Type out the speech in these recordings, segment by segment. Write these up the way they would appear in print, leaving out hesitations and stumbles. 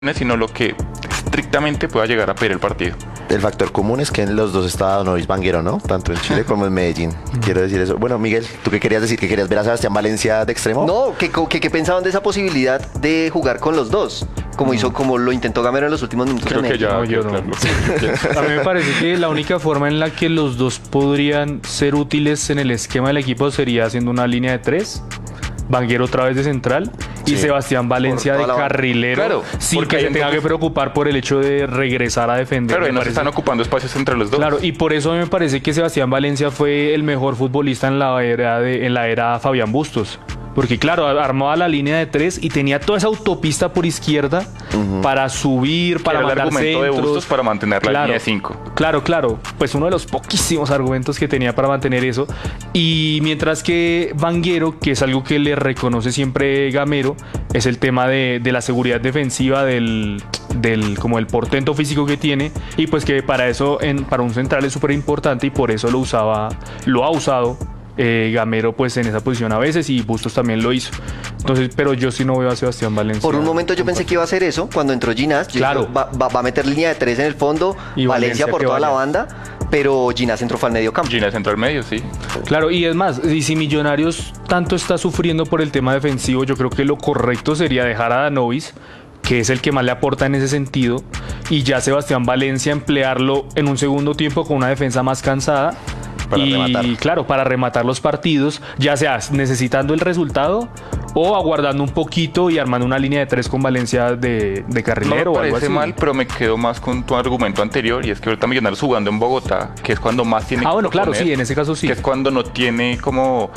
sino lo que estrictamente pueda llegar a pedir el partido. El factor común es que en los dos está Nois Vanguero, ¿no? Tanto en Chile como en Medellín. Quiero decir eso. Bueno, Miguel, ¿tú qué querías decir? ¿Que querías ver a Sebastián Valencia de extremo? No, que pensaban de esa posibilidad de jugar con los dos, como lo intentó Gamero en los últimos minutos. Creo que ya, No, yo no. A mí me parece que la única forma en la que los dos podrían ser útiles en el esquema del equipo sería haciendo una línea de 3. Vanguero otra vez de central y Sebastián Valencia de carrilero, claro, sin que se tenga que preocupar por el hecho de regresar a defender. Claro, y no se están ocupando espacios entre los dos. Claro, y por eso a mí me parece que Sebastián Valencia fue el mejor futbolista en la era Fabián Bustos. Porque claro, armaba la línea de 3 y tenía toda esa autopista por izquierda para subir, para mandar centros. El argumento de Bustos para mantener la línea de 5. Claro. Pues uno de los poquísimos argumentos que tenía para mantener eso. Y mientras que Vanguero, que es algo que le reconoce siempre Gamero, es el tema de la seguridad defensiva, como el portento físico que tiene. Y pues que para eso, para un central es súper importante y por eso lo ha usado Gamero pues en esa posición a veces y Bustos también lo hizo. Entonces, pero yo sí no veo a Sebastián Valencia. Por un momento yo pensé que iba a hacer eso cuando entró Ginás. Claro. Va a meter línea de 3 en el fondo y Valencia por toda la banda, pero Ginás entró al medio campo. Ginás entró al medio, sí. Claro, y es más, y si Millonarios tanto está sufriendo por el tema defensivo, yo creo que lo correcto sería dejar a Danovis, que es el que más le aporta en ese sentido, y ya Sebastián Valencia emplearlo en un segundo tiempo con una defensa más cansada. Para rematar los partidos, ya sea necesitando el resultado o aguardando un poquito y armando una línea de 3 con Valencia de carrilero no o algo así. Me parece mal, pero me quedo más con tu argumento anterior, y es que ahorita Millonarios jugando en Bogotá, que es cuando más tiene que bueno, proponer, claro, sí, en ese caso sí. Que es cuando no tiene como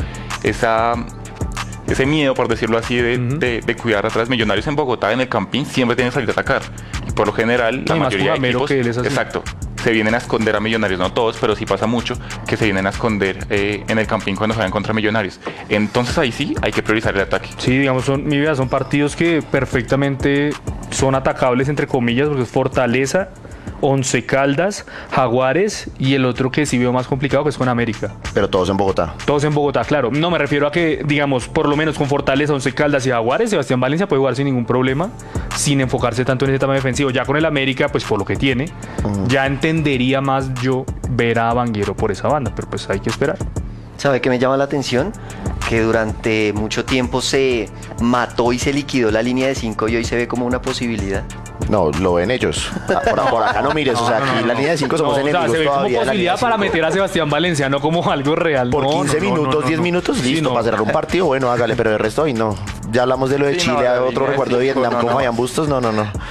ese miedo, por decirlo así, de cuidar atrás. Millonarios en Bogotá, en el Campín, siempre tienen que salir a atacar. Y por lo general, la mayoría de equipos, que él es así. Exacto, se vienen a esconder a Millonarios, no todos, pero sí pasa mucho que se vienen a esconder en el Campín cuando juegan contra Millonarios. Entonces ahí sí hay que priorizar el ataque. Sí, digamos, son partidos que perfectamente son atacables, entre comillas, porque es Fortaleza, Once Caldas, Jaguares y el otro que sí veo más complicado que es con América. Pero todos en Bogotá. Todos en Bogotá, claro. No, me refiero a que, digamos, por lo menos con Fortaleza, Once Caldas y Jaguares, Sebastián Valencia puede jugar sin ningún problema, sin enfocarse tanto en ese tema defensivo. Ya con el América, pues por lo que tiene, ya entendería más yo ver a Vanguero por esa banda, pero pues hay que esperar. ¿Sabe qué me llama la atención? Que durante mucho tiempo se mató y se liquidó la línea de 5 y hoy se ve como una posibilidad. No, lo ven ellos. Por acá no mires, o sea, aquí la línea de 5 somos enemigos se ve como todavía. posibilidad para meter a Sebastián Valencia, no como algo real. Por 15 minutos, 10 minutos, listo, para cerrar un partido, bueno, hágale, pero el resto hoy no. Ya hablamos de lo de Chile, otro recuerdo de Vietnam con Fabián Bustos, no.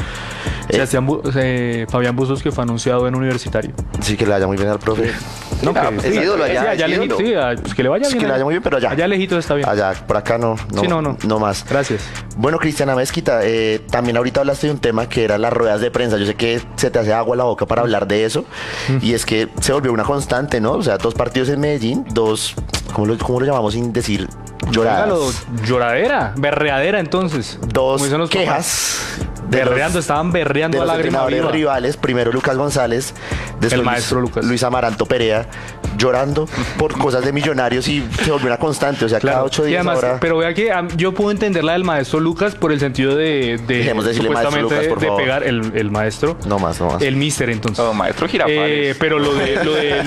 Fabián Bustos, que fue anunciado en Universitario. Sí, que le vaya muy bien al profe. No, es ídolo allá. Pues que le vaya bien. Que le vaya muy bien, pero allá. Allá lejitos está bien. Allá, por acá no más. Gracias. Bueno, Cristiana Mezquita, también ahorita hablaste de un tema que eran las ruedas de prensa. Yo sé que se te hace agua la boca para hablar de eso. Y es que se volvió una constante, ¿no? O sea, 2 partidos en Medellín, ¿cómo lo llamamos sin decir lloradas? Lloradera, berreadera entonces. 2 quejas. Estaban berreando de a los lágrima entrenadores rivales, primero Lucas González, después el maestro Lucas. Luis Amaranto Perea, llorando por cosas de Millonarios y se volvió una constante, o sea, cada 8 días además, ahora... Pero vea que yo puedo entender la del maestro Lucas por el sentido Dejemos de decirle supuestamente maestro Lucas, por de favor. pegar el maestro. No más. El mister, entonces. Maestro Girafales. Pero lo de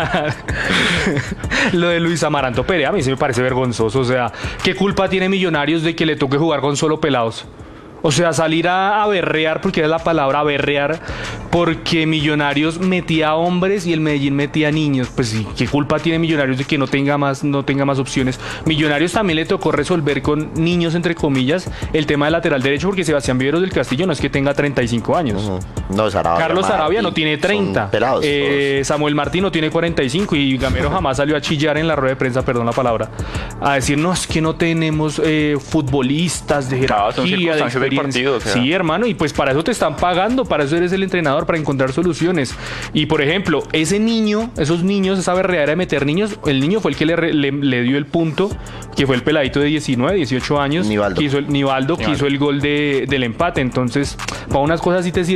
lo de Luis Amaranto Perea a mí sí me parece vergonzoso. O sea, ¿qué culpa tiene Millonarios de que le toque jugar con solo pelados? O sea, salir a berrear, porque es la palabra berrear, porque Millonarios metía hombres y el Medellín metía niños. Pues sí, ¿qué culpa tiene Millonarios de que no tenga más opciones? Millonarios también le tocó resolver con niños, entre comillas, el tema del lateral derecho, porque Sebastián Viveros del Castillo no es que tenga 35 años. No, Carlos Sarabia no tiene 30. Pelados, Samuel Martín no tiene 45 y Gamero jamás salió a chillar en la rueda de prensa, perdón la palabra, a decir, no, es que no tenemos futbolistas de jerarquía, de partido, o sea. Sí, hermano, y pues para eso te están pagando, para eso eres el entrenador, para encontrar soluciones. Y por ejemplo, esos niños, esa berreadera de meter niños, el niño fue el que le dio el punto, que fue el peladito de 19, 18 años, Nivaldo, que hizo el gol del empate. Entonces, para unas cosas sí te sirven los niños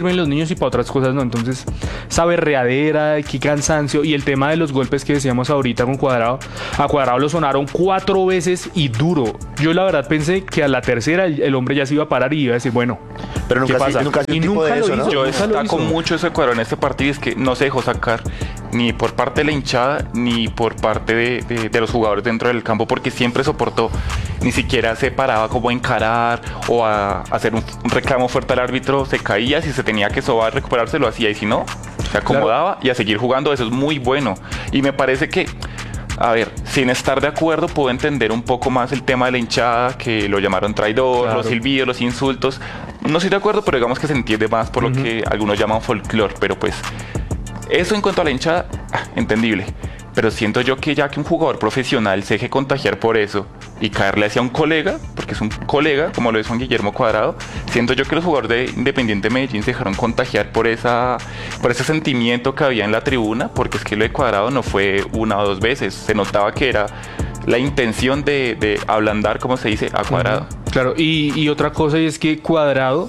años y para otras cosas no. Entonces, esa berreadera, qué cansancio. Y el tema de los golpes que decíamos ahorita con Cuadrado, a Cuadrado lo sonaron 4 veces y duro. Yo la verdad pensé que a la tercera el hombre ya se iba a parar y iba a decir, bueno, Pero ¿qué nunca, pasa? nunca ha sido Y un tipo nunca de lo eso, ¿no? hizo. Yo nunca lo destaco hizo. mucho ese Cuadrado en este partido, es que no se dejó sacar ni por parte de la hinchada ni por parte de los jugadores dentro del campo, porque siempre soportó, ni siquiera se paraba como a encarar o a hacer un reclamo fuerte al árbitro, se caía, si se tenía que sobar, recuperarse, lo hacía, y si no, se acomodaba y a seguir jugando. Eso es muy bueno, y me parece que, a ver, sin estar de acuerdo, puedo entender un poco más el tema de la hinchada, que lo llamaron traidor, Claro. los silbidos, los insultos. No estoy de acuerdo, pero digamos que se entiende más por lo que algunos llaman folclore. Pero pues, eso en cuanto a la hinchada, entendible. Pero siento yo que ya que un jugador profesional se deje contagiar por eso y caerle hacia un colega, porque es un colega, como lo es Juan Guillermo Cuadrado, siento yo que los jugadores de Independiente Medellín se dejaron contagiar por ese sentimiento que había en la tribuna, porque es que lo de Cuadrado no fue 1 o 2 veces, se notaba que era la intención de ablandar, como se dice, a Cuadrado. Claro, y otra cosa, y es que Cuadrado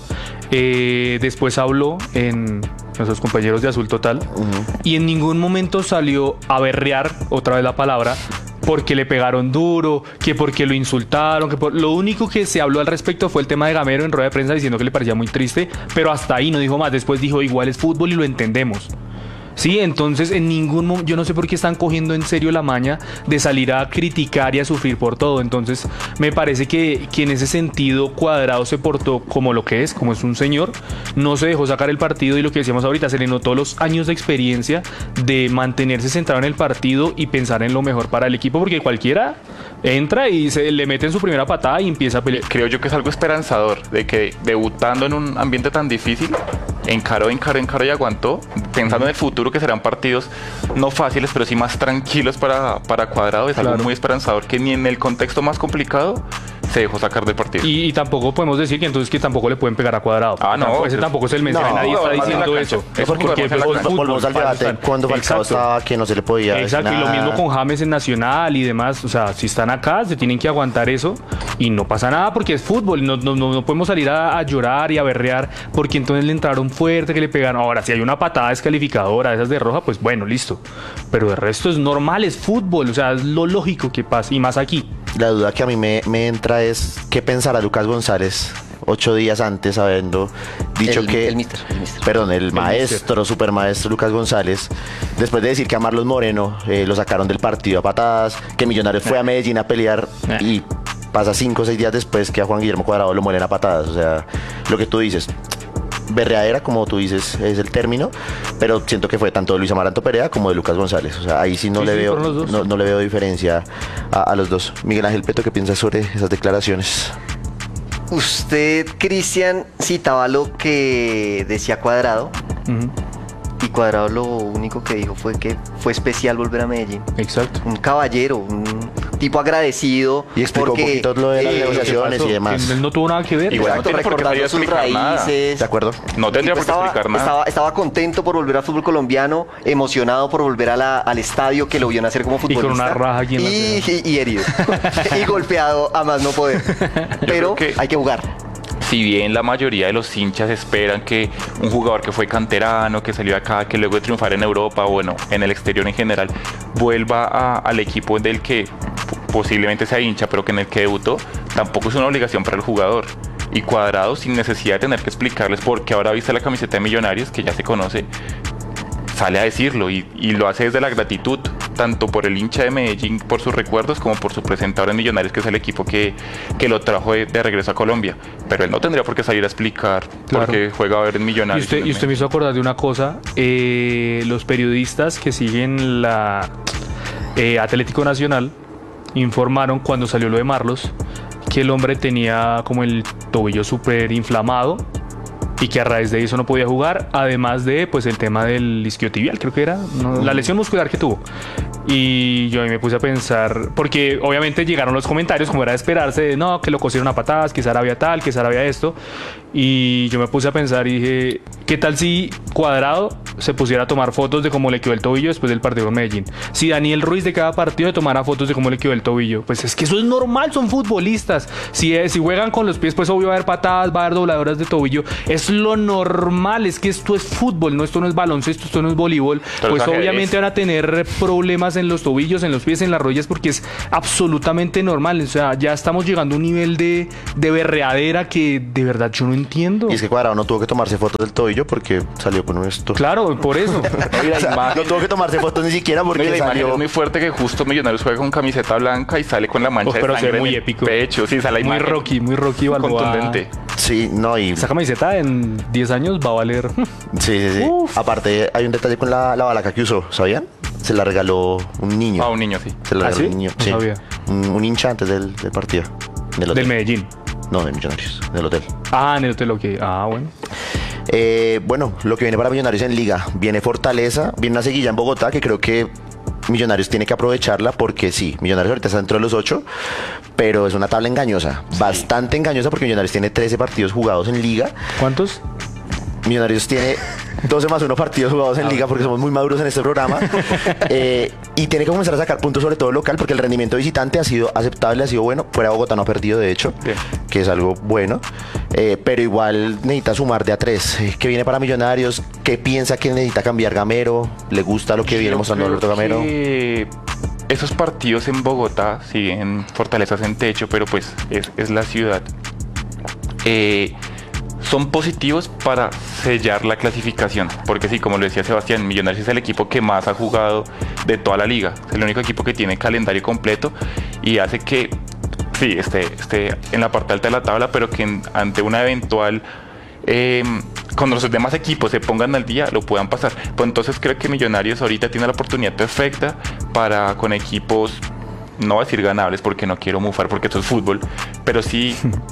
después habló en nuestros compañeros de Azul Total, y en ningún momento salió a berrear, otra vez la palabra, porque le pegaron duro, que porque lo insultaron, lo único que se habló al respecto fue el tema de Gamero en rueda de prensa diciendo que le parecía muy triste, pero hasta ahí no dijo más. Después dijo, igual es fútbol y lo entendemos. Sí, entonces en ningún momento, yo no sé por qué están cogiendo en serio la maña de salir a criticar y a sufrir por todo. Entonces me parece que en ese sentido Cuadrado se portó como lo que es, como es un señor, no se dejó sacar el partido, y lo que decíamos ahorita, se le notó los años de experiencia de mantenerse centrado en el partido y pensar en lo mejor para el equipo, porque cualquiera entra y se le mete en su primera patada y empieza a pelear. Creo yo que es algo esperanzador, de que debutando en un ambiente tan difícil, encaró y aguantó, pensando en el futuro, que serán partidos no fáciles, pero sí más tranquilos para Cuadrado. Es algo Claro. muy esperanzador, que ni en el contexto más complicado se dejó sacar del partido. Y tampoco podemos decir que entonces que tampoco le pueden pegar a Cuadrado. Ah, no, Ese pues, tampoco es el mensaje. no, Nadie está más en la diciendo cancha. eso. Es Porque porque fue fútbol, volvemos al debate Falcao. cuando Falcao Exacto. estaba que no se le podía Exacto, decir y lo nada. mismo con James en Nacional y demás. O sea, si están acá, se tienen que aguantar eso y no pasa nada porque es fútbol. No podemos salir a llorar y a berrear porque entonces le entraron fuerte, que le pegaron. Ahora, si hay una patada descalificadora de esas de roja, pues bueno, listo. Pero el resto es normal, es fútbol. O sea, es lo lógico que pasa. Y más aquí. La duda que a mí me entra es qué pensará Lucas González 8 días antes, habiendo dicho que... El mister. Perdón, el maestro, supermaestro Lucas González, después de decir que a Marlos Moreno lo sacaron del partido a patadas, que Millonarios fue a Medellín a pelear, y pasa 5 o 6 días después que a Juan Guillermo Cuadrado lo muelen a patadas. O sea, lo que tú dices, berreadera, como tú dices, es el término, pero siento que fue tanto de Luis Amaranto Perea como de Lucas González. O sea, ahí sí no, Sí, le, sí, veo, fueron los dos. no le veo diferencia a los dos. Miguel Ángel Peto, ¿qué piensas sobre esas declaraciones? Usted, Cristian, citaba lo que decía Cuadrado, Ujú. y Cuadrado lo único que dijo fue que fue especial volver a Medellín. Exacto. Un caballero, un tipo agradecido. Y explicó un poquito lo de las negociaciones y demás. Él no tuvo nada que ver. Igual Exacto, no tiene por qué recordando sus explicar nada. raíces. ¿De acuerdo? No tendría El por qué tipo explicar nada. Estaba contento por volver al fútbol colombiano, emocionado por volver al estadio que lo vio nacer como con futbolista. una raja aquí en la y herido. Y golpeado a más no poder. Pero creo que- hay que jugar. Si bien la mayoría de los hinchas esperan que un jugador que fue canterano, que salió acá, que luego de triunfar en Europa, o bueno, en el exterior en general, vuelva al equipo del que posiblemente sea hincha, pero que en el que debutó, tampoco es una obligación para el jugador. Y Cuadrado, sin necesidad de tener que explicarles por qué ahora viste la camiseta de Millonarios, que ya se conoce, sale a decirlo, y lo hace desde la gratitud, tanto por el hincha de Medellín, por sus recuerdos, como por su presentador en Millonarios, que es el equipo que lo trajo de regreso a Colombia. Pero él no tendría por qué salir a explicar Claro. por qué juega a ver en Y Millonarios. usted me hizo acordar de una cosa. Los periodistas que siguen la Atlético Nacional informaron cuando salió lo de Marlos que el hombre tenía como el tobillo súper inflamado y que a raíz de eso no podía jugar, además de pues el tema del isquiotibial, creo que era, ¿no? La lesión muscular que tuvo. Y yo ahí me puse a pensar, porque obviamente llegaron los comentarios, como era de esperarse, de no, que lo cosieron a patadas, que Sarabia tal, que Sarabia esto. Y yo me puse a pensar y dije, ¿qué tal si Cuadrado se pusiera a tomar fotos de cómo le quedó el tobillo después del partido con Medellín. Si Daniel Ruiz de cada partido tomara fotos de cómo le quedó el tobillo, pues es que eso es normal, son futbolistas. Si juegan con los pies, pues obvio va a haber patadas, va a haber dobladoras de tobillo. Es lo normal, es que esto es fútbol, no, esto no es baloncesto, esto no es voleibol. Pero pues obviamente van a tener problemas en los tobillos, en los pies, en las rodillas, porque es absolutamente normal. O sea, ya estamos llegando a un nivel de berreadera que de verdad yo no entiendo. Y es que Cuadrado no tuvo que tomarse fotos del tobillo porque salió con esto. Claro, por eso. Mira, O sea, no tuvo que tomarse fotos ni siquiera porque la imagen salió. es muy fuerte que justo Millonarios juega con camiseta blanca y sale con la mancha de Pero se sangre ve muy en el épico. pecho. Sí, sale la Muy imagen. Rocky Balboa. Contundente. Sí, no, y Esa camiseta en 10 años va a valer. sí. Uf. Aparte, hay un detalle con la balaca que usó, ¿sabían? Se la regaló un niño. A un niño, sí. Se la ¿Ah, regaló sí? un niño. No Sí. sabía. Un hincha antes del partido. Del hotel. Del Medellín. No, de Millonarios, del hotel. En el hotel, ok. Bueno. Bueno, lo que viene para Millonarios en Liga, viene Fortaleza, viene una seguilla en Bogotá que creo que Millonarios tiene que aprovecharla porque sí, Millonarios ahorita está dentro de los 8, pero es una tabla engañosa, bastante engañosa porque Millonarios tiene 13 partidos jugados en Liga. ¿Cuántos? Millonarios tiene 12 más 1 partidos jugados en Liga porque somos muy maduros en este programa. Y tiene que comenzar a sacar puntos sobre todo local porque el rendimiento visitante ha sido aceptable, ha sido bueno. Fuera de Bogotá no ha perdido, de hecho, Bien. que es algo bueno. Pero igual necesita sumar de a 3. ¿Qué viene para Millonarios? ¿Qué piensa que necesita cambiar Gamero? ¿Le gusta lo que viene Yo mostrando creo Alberto Gamero? que esos partidos en Bogotá siguen fortalezas en techo, pero pues es la ciudad. Son positivos para sellar la clasificación, porque sí, como lo decía Sebastián, Millonarios es el equipo que más ha jugado de toda la liga, es el único equipo que tiene calendario completo y hace que sí, esté en la parte alta de la tabla, pero que ante una eventual cuando los demás equipos se pongan al día lo puedan pasar. Pues entonces creo que Millonarios ahorita tiene la oportunidad perfecta para con equipos, no voy a decir ganables porque no quiero mufar porque esto es fútbol, pero sí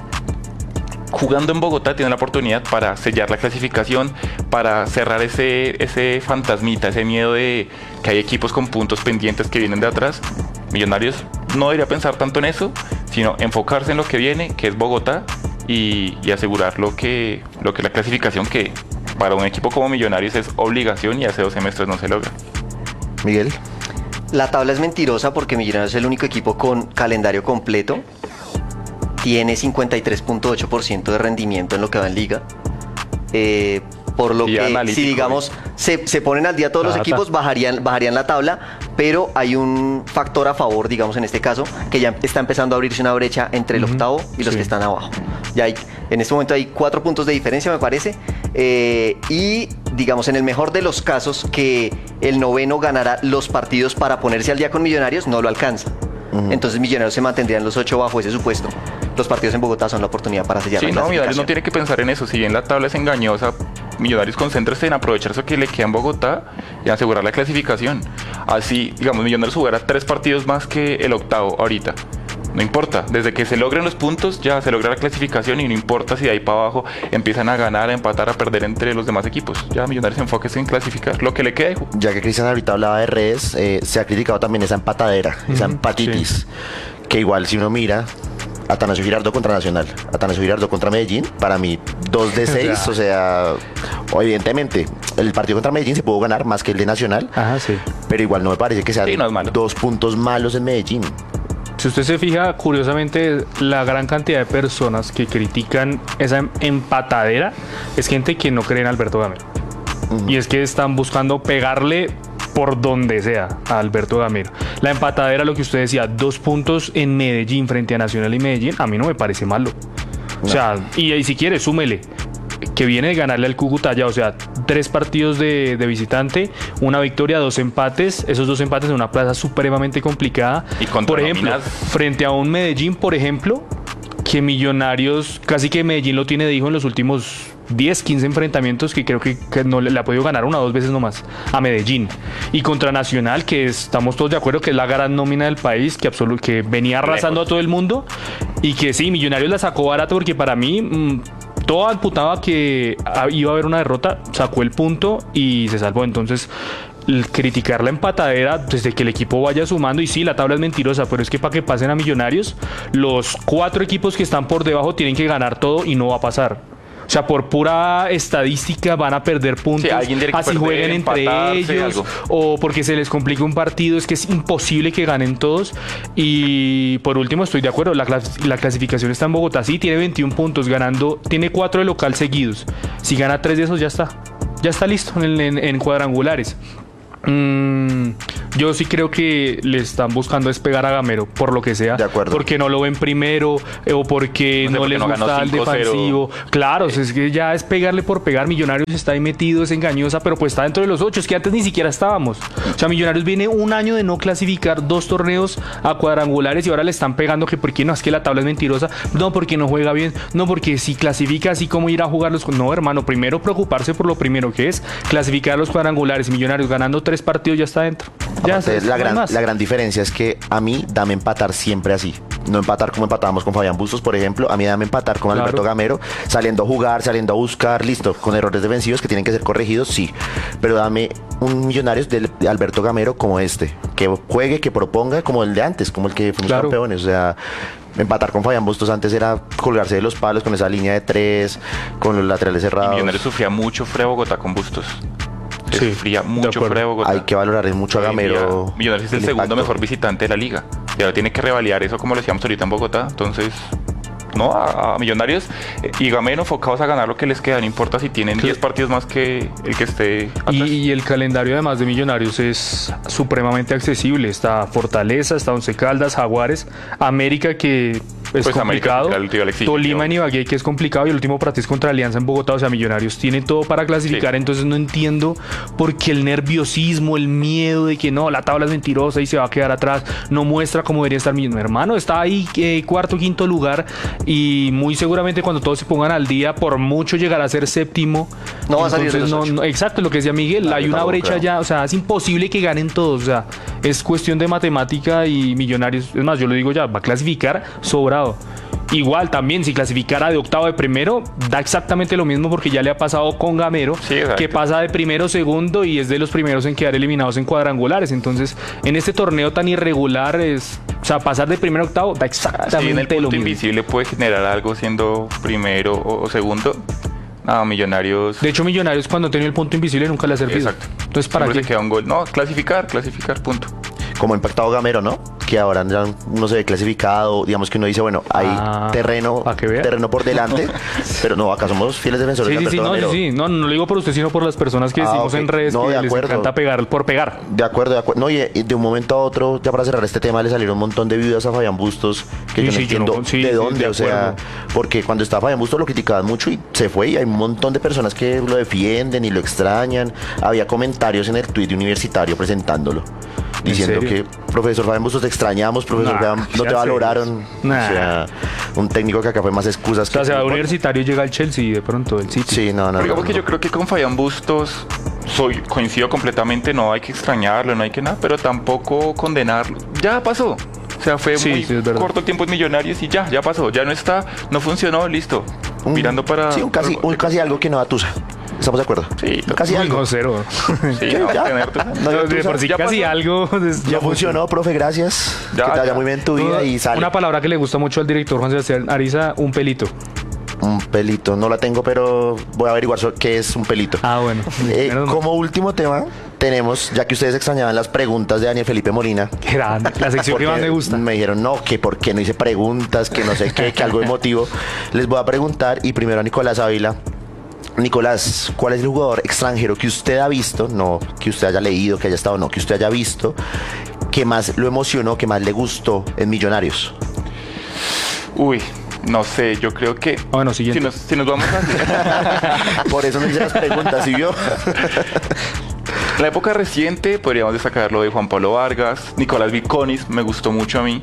jugando en Bogotá tiene la oportunidad para sellar la clasificación, para cerrar ese fantasmita, ese miedo de que hay equipos con puntos pendientes que vienen de atrás. Millonarios no debería pensar tanto en eso, sino enfocarse en lo que viene, que es Bogotá, y asegurar lo que la clasificación, que para un equipo como Millonarios es obligación y hace 2 semestres no se logra. Miguel. La tabla es mentirosa porque Millonarios es el único equipo con calendario completo. Tiene 53.8% de rendimiento en lo que va en liga. Por lo Y que analítico, si digamos se ponen al día todos los equipos, bajarían la tabla, pero hay un factor a favor, digamos en este caso, que ya está empezando a abrirse una brecha entre el octavo y los que están abajo. Ya en este momento hay 4 puntos de diferencia, me parece, y digamos en el mejor de los casos que el noveno ganará los partidos para ponerse al día con Millonarios, no lo alcanza. Entonces Millonarios se mantendría en los 8 bajo ese supuesto. Los partidos en Bogotá son la oportunidad para sellar Sí, la no, Millonarios no clasificación. tiene que pensar en eso. Si bien la tabla es engañosa, Millonarios concéntrese en aprovechar eso que le queda en Bogotá y asegurar la clasificación. Así, digamos, Millonarios jugará 3 partidos más que el octavo ahorita. No importa, desde que se logren los puntos ya se logra la clasificación y no importa si de ahí para abajo empiezan a ganar, a empatar, a perder entre los demás equipos. Ya Millonarios enfóquese en clasificar lo que le queda. Ya que Cristian ahorita hablaba de redes, se ha criticado también esa empatadera, esa empatitis, que igual si uno mira, Atanasio Girardot contra Nacional, Atanasio Girardot contra Medellín, para mí 2 de 6, o sea, evidentemente el partido contra Medellín se pudo ganar más que el de Nacional, Sí. pero igual no me parece que sean Sí, no es malo. 2 puntos malos en Medellín. Si usted se fija, curiosamente, la gran cantidad de personas que critican esa empatadera es gente que no cree en Alberto Gamero. Y es que están buscando pegarle por donde sea a Alberto Gamero. La empatadera, lo que usted decía, 2 puntos en Medellín frente a Nacional y Medellín, a mí no me parece malo. O sea, y si quiere, súmele que viene de ganarle al Cúcuta ya, o sea, 3 partidos de visitante, 1 victoria, 2 empates, esos 2 empates en una plaza supremamente complicada. Y contra por ejemplo, nóminas. frente a un Medellín, por ejemplo, que Millonarios, casi que Medellín lo tiene de hijo en los últimos 10, 15 enfrentamientos, que creo que no le ha podido ganar 1 o 2 veces nomás a Medellín. Y contra Nacional, que estamos todos de acuerdo que es la gran nómina del país, que venía arrasando a todo el mundo, y que sí, Millonarios la sacó barato, porque para mí todo apuntaba que iba a haber una derrota, sacó el punto y se salvó. Entonces, criticar la empatadera desde que el equipo vaya sumando, y sí, la tabla es mentirosa, pero es que para que pasen a Millonarios, los 4 equipos que están por debajo tienen que ganar todo y no va a pasar. O sea, por pura estadística van a perder puntos. Sí, alguien tiene que así perder, jueguen entre empatarse, ellos. algo. O porque se les complica un partido. Es que es imposible que ganen todos. Y por último, estoy de acuerdo. La clasificación está en Bogotá. Sí, tiene 21 puntos ganando. Tiene 4 de local seguidos. Si gana 3 de esos, ya está. Ya está listo en cuadrangulares. Yo sí creo que le están buscando despegar a Gamero, por lo que sea. De acuerdo. Porque no lo ven primero o porque no les gusta el defensivo. Claro, es que ya es pegarle por pegar. Millonarios está ahí metido, es engañosa, pero pues está dentro de los 8. Es que antes ni siquiera estábamos. O sea, Millonarios viene un año de no clasificar 2 torneos a cuadrangulares y ahora le están pegando que porque no, es que la tabla es mentirosa. No, porque no juega bien. No, porque si clasifica así como ir a jugar los... No, hermano, primero preocuparse por lo primero que es clasificar los cuadrangulares. Millonarios ganando 3 partidos ya está dentro. Ya Aparte, no hay más. la gran diferencia es que a mí dame empatar siempre así. No empatar como empatábamos con Fabián Bustos, por ejemplo. A mí dame empatar con Alberto Gamero, saliendo a jugar, saliendo a buscar, listo, con errores defensivos que tienen que ser corregidos, sí. Pero dame un Millonarios de Alberto Gamero como este, que juegue, que proponga, como el de antes, como el que fuimos campeones. O sea, empatar con Fabián Bustos antes era colgarse de los palos con esa línea de 3, con los laterales cerrados. Y Millonarios sufría mucho fuera de Bogotá con Bustos. Sufría mucho fuera de Bogotá. Hay que valorar mucho a Gamero. Millonarios es el segundo mejor visitante de la liga. Y ahora tiene que revalidar eso como lo decíamos ahorita en Bogotá. Entonces, no, a Millonarios y Gamero enfocados a ganar lo que les queda. No importa si tienen 10 partidos más que el que esté atrás. Y el calendario además de Millonarios es supremamente accesible. Está Fortaleza, está Once Caldas, Jaguares, América, que es pues complicado, América, Tolima y Ibagué, que es complicado, y el último partido es contra Alianza en Bogotá. O sea, Millonarios tiene todo para clasificar. Entonces no entiendo por qué el nerviosismo, el miedo de que no, la tabla es mentirosa y se va a quedar atrás, no muestra cómo debería estar mi hermano. Está ahí cuarto, quinto lugar, y muy seguramente cuando todos se pongan al día, por mucho llegará a ser séptimo. No va a salir de los 8. Exacto, lo que decía Miguel, hay una brecha ya. O sea, es imposible que ganen todos. O sea, es cuestión de matemática, y Millonarios, es más, yo lo digo ya, va a clasificar sobrado. Igual también, si clasificara de octavo de primero, da exactamente lo mismo, porque ya le ha pasado con Gamero, que pasa de primero, segundo, y es de los primeros en quedar eliminados en cuadrangulares. Entonces, en este torneo tan irregular, o sea, pasar de primero a octavo da exactamente en el punto lo mismo. invisible puede generar algo siendo primero o segundo. No, Millonarios. De hecho, Millonarios, cuando ha tenido el punto invisible, nunca le ha servido. Exacto. Entonces, ¿para qué? Se queda un gol. No, clasificar, punto. Como ha impactado Gamero, ¿no? Que ahora ya no se ve clasificado, digamos que uno dice, bueno, hay terreno por delante, pero no, acá somos fieles defensores de Alberto Gamero. No lo digo por usted, sino por las personas que decimos en redes que les encanta pegar por pegar. De acuerdo. No, y de un momento a otro, ya para cerrar este tema, le salieron un montón de viudas a Fabián Bustos, que yo no entiendo de dónde, o sea, porque cuando estaba Fabián Bustos lo criticaban mucho y se fue, y hay un montón de personas que lo defienden y lo extrañan. Había comentarios en el tuit de Universitario presentándolo, diciendo que, profesor Fabián Bustos, te extrañamos, profesor, no te valoraron. O sea, un técnico que acá fue más excusas. O sea, se va a Universitario y llega al Chelsea de pronto, el City. Sí, no. Digamos que yo creo que con Fabián Bustos coincido completamente, no hay que extrañarlo, no hay que nada, pero tampoco condenarlo. Ya pasó. O sea, fue muy corto el tiempo en Millonarios y ya pasó. Ya no está, no funcionó, listo. Mirando para... Sí, casi algo que no da tusa. ¿Estamos de acuerdo? Sí, casi algo. Cero. Sí, de por sí casi algo. Ya funcionó, profe, gracias. Que te vaya muy bien tu vida y sale. Una palabra que le gusta mucho al director Juan Sebastián Ariza, un pelito. Un pelito, no la tengo, pero voy a averiguar qué es un pelito. Bueno. Como último tema, tenemos, ya que ustedes extrañaban las preguntas de Daniel Felipe Molina. Grande, la sección que más me gusta. Me dijeron, no, que por qué no hice preguntas, que no sé qué, que algo emotivo. Les voy a preguntar, y primero a Nicolás Ávila. Nicolás, ¿cuál es el jugador extranjero que usted ha visto, no que usted haya leído, que haya estado, no, que usted haya visto, que más lo emocionó, que más le gustó en Millonarios? Uy, no sé, yo creo que... Bueno, siguiente. Si nos vamos a... Por eso no hice las preguntas, ¿sí vio? En la época reciente podríamos destacar lo de Juan Pablo Vargas, Nicolás Viconis, me gustó mucho a mí,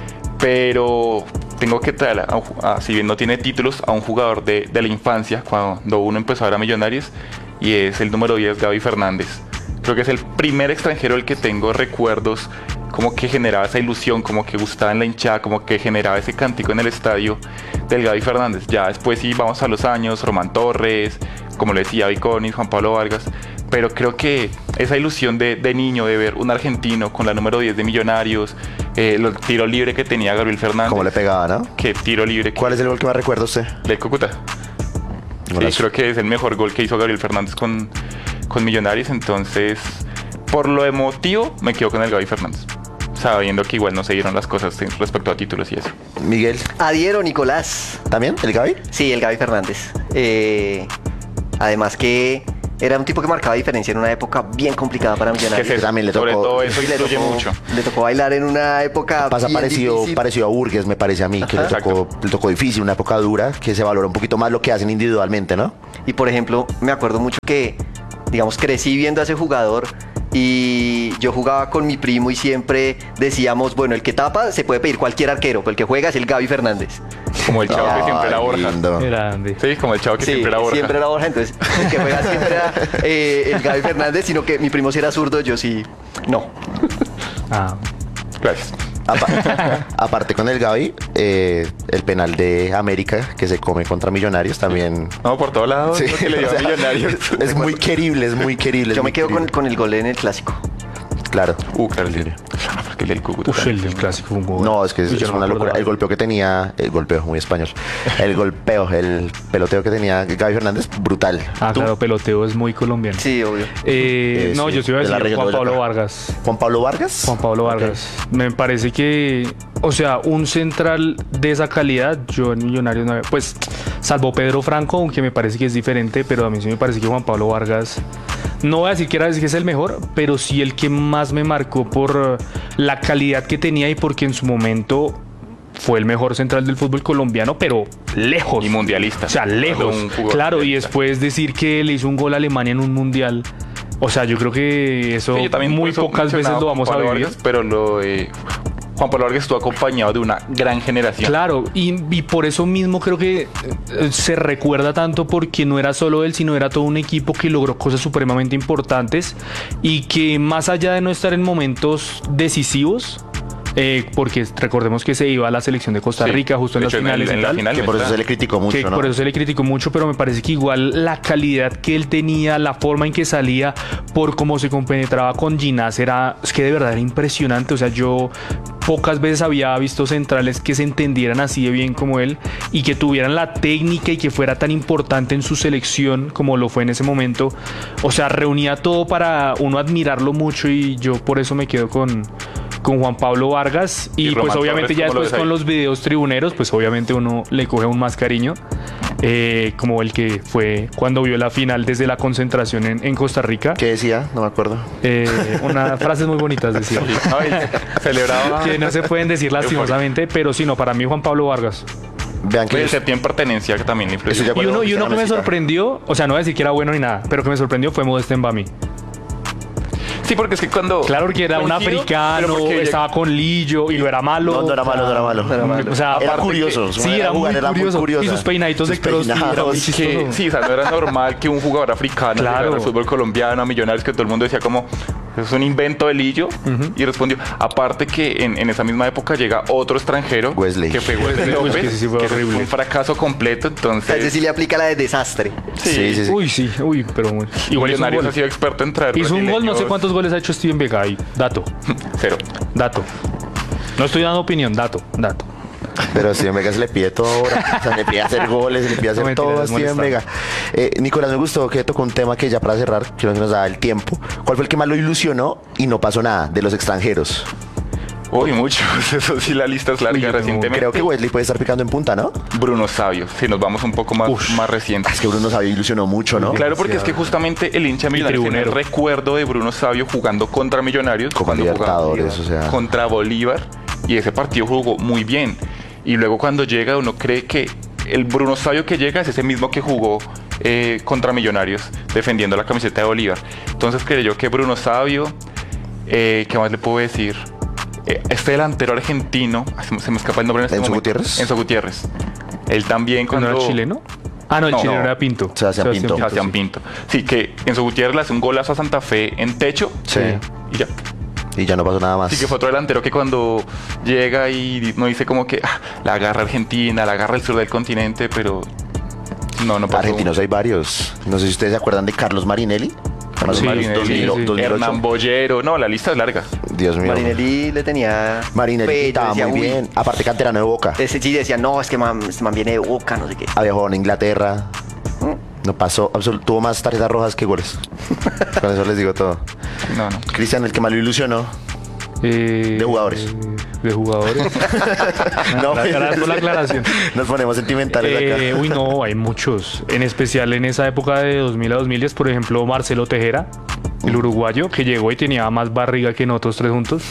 pero tengo que traer, si bien no tiene títulos, a un jugador de la infancia, cuando uno empezó a ver a Millonarios, y es el número 10, Gaby Fernández. Creo que es el primer extranjero del que tengo recuerdos, como que generaba esa ilusión, como que gustaba en la hinchada, como que generaba ese cántico en el estadio del Gaby Fernández. Ya después sí vamos a los años, Román Torres, como le decía, Viconis, Juan Pablo Vargas, pero creo que esa ilusión de niño, de ver un argentino con la número 10 de Millonarios, el tiro libre que tenía Gabriel Fernández. Cómo le pegaba, ¿no? Qué tiro libre. ¿Cuál es el gol que más recuerda usted? Del Cúcuta. Sí, creo que es el mejor gol que hizo Gabriel Fernández con Millonarios. Entonces, por lo emotivo, me quedo con el Gaby Fernández, sabiendo que igual no se dieron las cosas respecto a títulos y eso. Miguel, Adhiero, Nicolás. ¿también? ¿El Gaby? Sí, el Gaby Fernández. Además que era un tipo que marcaba diferencia en una época bien complicada para Millonarios. Que también le sobre tocó- todo eso Y le influye tocó- mucho. Le tocó bailar en una época Pasa bien difícil. parecido a Burgues, me parece a mí, que Ajá. le tocó difícil, una época dura, que se valora un poquito más lo que hacen individualmente, ¿no? Y por ejemplo, me acuerdo mucho que, digamos, crecí viendo a ese jugador y yo jugaba con mi primo y siempre decíamos, bueno, el que tapa se puede pedir cualquier arquero, pero el que juega es el Gaby Fernández. Como el chavo que siempre era Ay, Borja. lindo. Grande. Sí, como el chavo que Sí, siempre era Borja. siempre era Borja, entonces el que juega siempre era el Gaby Fernández, sino que mi primo sí era zurdo, yo sí, no. Ah, Gracias. Aparte con el Gaby, el penal de América que se come contra Millonarios también. No, por todos lados, Sí, lo que le dio o sea, a Millonarios. es muy querible, es muy querible. Yo me quedo con el gol en el clásico. Claro. Claro, el de... porque el del Cúcuta. ush, el del clásico fue un gol. No, es que es, Uy, yo es no una me locura. acordaba. El golpeo que tenía, el golpeo, muy español. El peloteo que tenía Gaby Fernández, brutal. Ah, ¿Tú? claro, peloteo es muy colombiano. Sí, obvio. No, sí, yo sí iba a de la decir región de Juan Pablo Boyacá. Vargas. ¿Juan Pablo Vargas? Juan Pablo Ok. Vargas. Me parece que, o sea, un central de esa calidad, yo en Millonarios no había, pues, salvo Pedro Franco, aunque me parece que es diferente, pero a mí sí me parece que Juan Pablo Vargas, no voy a decir que es el mejor, pero sí el que más me marcó por la calidad que tenía y porque en su momento fue el mejor central del fútbol colombiano, pero lejos. Y mundialista. O sea, lejos. Un jugador Claro, y mundialista. después decir que le hizo un gol a Alemania en un mundial. O sea, yo creo que eso Sí, yo también muy por eso pocas veces mencionaba lo vamos a Juan Pablo vivir. Vargas, pero Juan Pablo Vargas estuvo acompañado de una gran generación. Claro, y por eso mismo creo que se recuerda tanto porque no era solo él, sino era todo un equipo que logró cosas supremamente importantes y que más allá de no estar en momentos decisivos, porque recordemos que se iba a la selección de Costa Sí, Rica justo en de las hecho, finales y en la tal, final Que por eso está. se le criticó mucho, que ¿no? por eso se le criticó mucho, pero me parece que igual la calidad que él tenía, la forma en que salía, por cómo se compenetraba con Ginás, es que de verdad era impresionante. O sea, yo pocas veces había visto centrales que se entendieran así de bien como él y que tuvieran la técnica y que fuera tan importante en su selección como lo fue en ese momento. O sea, reunía todo para uno admirarlo mucho y yo por eso me quedo con Juan Pablo Vargas y Román pues obviamente Torres, ya ¿cómo lo después ves ahí? con los videos tribuneros pues obviamente uno le coge aún más cariño, como el que fue cuando vio la final desde la concentración en Costa Rica. ¿Qué decía? No me acuerdo. Unas frases muy bonitas decía Ay, celebraba. que no se pueden decir lastimosamente, pero sí, no, para mí Juan Pablo Vargas. Vean que El séptimo en pertenencia que también le influyó. Estoy de Y acuerdo. uno que me Cristiano sorprendió, o sea, no voy a decir que era bueno ni nada, pero que me sorprendió fue Modeste Mbami. Sí, porque es que cuando... Claro que era un coincido, africano, pero porque estaba con Lillo y lo era malo. No era malo, no era malo. No era malo. O sea, Era aparte curioso, que- su sí, manera era de jugar muy era muy curioso. curiosa. Y sus peinaditos Sus de crossfit era muy peinados, que, chistoso. sí, o sea, no era normal que un jugador africano Claro. llegara al fútbol colombiano, a Millonarios, que todo el mundo decía como es un invento de Lillo, y respondió. Aparte que en esa misma época llega otro extranjero, Wesley. que fue Wesley Uy, López, que sí fue que horrible. fue un fracaso completo, A ese sí entonces le aplica la de desastre. Sí, sí, sí. Uy, sí, uy, pero muy. Igual hizo un Millonarios gol. ha sido experto en traer Hizo un gol, no sé brasileños. cuántos goles ha hecho Steven Vega ahí. Dato, Cero. dato. No estoy dando opinión, dato. Pero a Steven Vega se le pide todo ahora. O sea, le pide hacer goles, se le pide hacer No, mentira, todo a es Steven Vega. molestando. Nicolás, me gustó que tocó un tema que ya para cerrar, creo que nos da el tiempo. ¿Cuál fue el que más lo ilusionó y no pasó nada de los extranjeros? Uy, muchos. Eso sí, la lista es larga. Uy, yo tengo- Recientemente, Creo que Wesley puede estar picando en punta, ¿no? Bruno Sabio. Si nos vamos un poco más recientes. Es que Bruno Sabio ilusionó mucho, ¿no? Claro, porque es que justamente el hincha Millonarios tiene el tribunero. recuerdo de Bruno Sabio jugando contra Millonarios, Copa cuando jugaba Libertadores, o sea. contra Bolívar, y ese partido jugó muy bien. Y luego cuando llega uno cree que el Bruno Sabio que llega es ese mismo que jugó contra Millonarios defendiendo la camiseta de Bolívar. Entonces creo yo que Bruno Sabio, ¿qué más le puedo decir? Este delantero argentino, se me escapa el nombre en este ¿Enzo momento. Gutiérrez? Enzo Gutiérrez. Él también ¿Cuándo cuando... era chileno? Ah, no, el No, chileno no. era Pinto. Sebastián Pinto. Sebastián sí. Pinto. Sí, que Enzo Gutiérrez le hace un golazo a Santa Fe en techo. Sí. Y ya. Y ya no pasó nada más. Sí, que fue otro delantero que cuando llega y no dice como que la agarra Argentina, la agarra el sur del continente, pero no pasó. Argentinos hay varios. No sé si ustedes se acuerdan de Carlos Marinelli. Carlos Sí, Marinelli, Marinelli, 2008. Hernán Bollero, no, la lista es larga. Dios mío. Marinelli le tenía. Marinelli fe, estaba decía, muy "Uy". bien. Aparte canterano de Boca. Ese sí decía, no, es que este man viene de Boca, no sé qué. Había jugado en Inglaterra. No pasó, tuvo más tarjetas rojas que goles. Con eso les digo todo. No. Cristian, el que más lo ilusionó. De jugadores. De jugadores. No, Gracias por la aclaración. Nos ponemos sentimentales acá. Uy, no, hay muchos. En especial en esa época de 2000 a 2010, por ejemplo, Marcelo Tejera, el uruguayo, que llegó y tenía más barriga que nosotros tres juntos.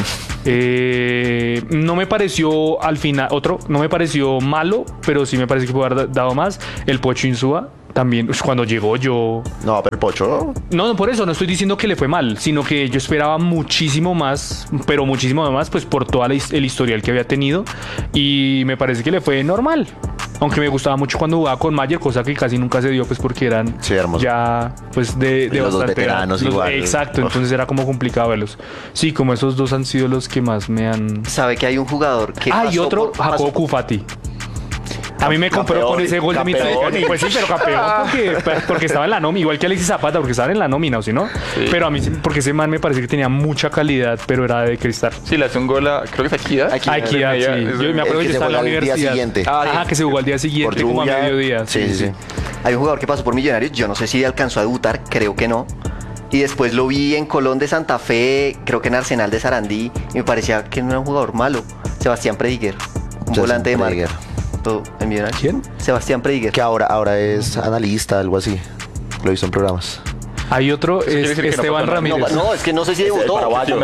No me pareció al final, no me pareció malo, pero sí me parece que pudo haber dado más. El Pocho Insúa. También, cuando llegó yo... No, pero Pocho... No, por eso, no estoy diciendo que le fue mal, sino que yo esperaba muchísimo más, pero muchísimo más, pues por toda el historial que había tenido, y me parece que le fue normal. Aunque me gustaba mucho cuando jugaba con Mayer, cosa que casi nunca se dio, pues porque eran ya, pues de los dos veteranos igual. Exacto, entonces era como complicado verlos. Sí, como esos dos han sido los que más me han... ¿Sabe que hay un jugador que y otro, Jacobo Cufati. A mí me compró con ese gol de mitad de cancha. Pues sí, pero campeón porque estaba en la nómina, igual que Alexis Zapata, porque estaban en la nómina, o si no. Sí. Pero a mí, porque ese man me parece que tenía mucha calidad, pero era de cristal. Sí, le hace un gol a, creo que es Equidad. Equidad, sí. Yo me acuerdo que estaba en la universidad. Que se jugó al día siguiente, como a mediodía. Sí. Hay un jugador que pasó por Millonarios, yo no sé si alcanzó a debutar, creo que no. Y después lo vi en Colón de Santa Fe, creo que en Arsenal de Sarandí, y me parecía que no era un jugador malo. Sebastián Prediger, un volante de marca. En Millonarios. ¿Quién? Sebastián Prediger. Que ahora es analista, algo así. Lo he visto en programas. Hay otro, es Esteban Ramírez. No, es que no sé si debutó.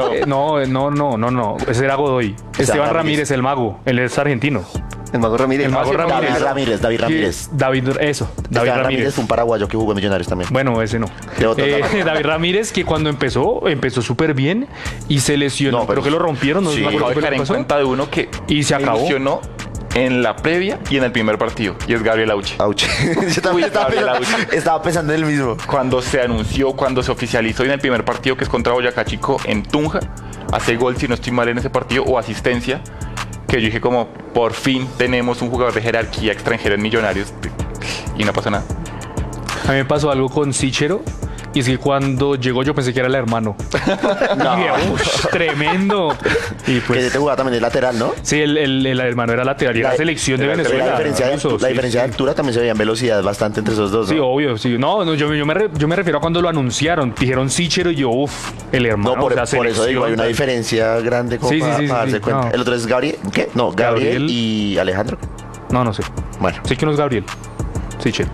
No. Ese era Godoy. Esteban Ramírez, el mago. Él es argentino. El Mago Ramírez. David Ramírez. David Ramírez fue un paraguayo que jugó en Millonarios también. Bueno, ese no. David Ramírez, que cuando empezó súper bien y se lesionó. No, pero creo que lo rompieron. No me acuerdo qué pasó. En cuenta de uno que y se acabó. Ilusionó en la previa y en el primer partido. Y es Gabriel Auche. Yo también estaba pensando en el mismo. Cuando se anunció, cuando se oficializó en el primer partido, que es contra Boyacá Chico en Tunja, hace gol, si no estoy mal, en ese partido, o asistencia, que yo dije como, por fin tenemos un jugador de jerarquía extranjero en Millonarios, y no pasa nada. A mí me pasó algo con Sichero. Y es que cuando llegó yo pensé que era el hermano. No. Y dije, tremendo. Y pues, que te jugaba también de lateral, ¿no? Sí, el hermano era lateral y era selección de Venezuela. La diferencia de altura también se veía en velocidad bastante entre esos dos, ¿no? Sí, obvio, sí. No, yo me refiero a cuando lo anunciaron. Dijeron Sichero y yo, el hermano. No, por eso digo, hay una diferencia grande como para darse cuenta. No. El otro es Gabriel, ¿qué? No, Gabriel y Alejandro. No sé. Bueno. Sí que no es Gabriel. Sichero.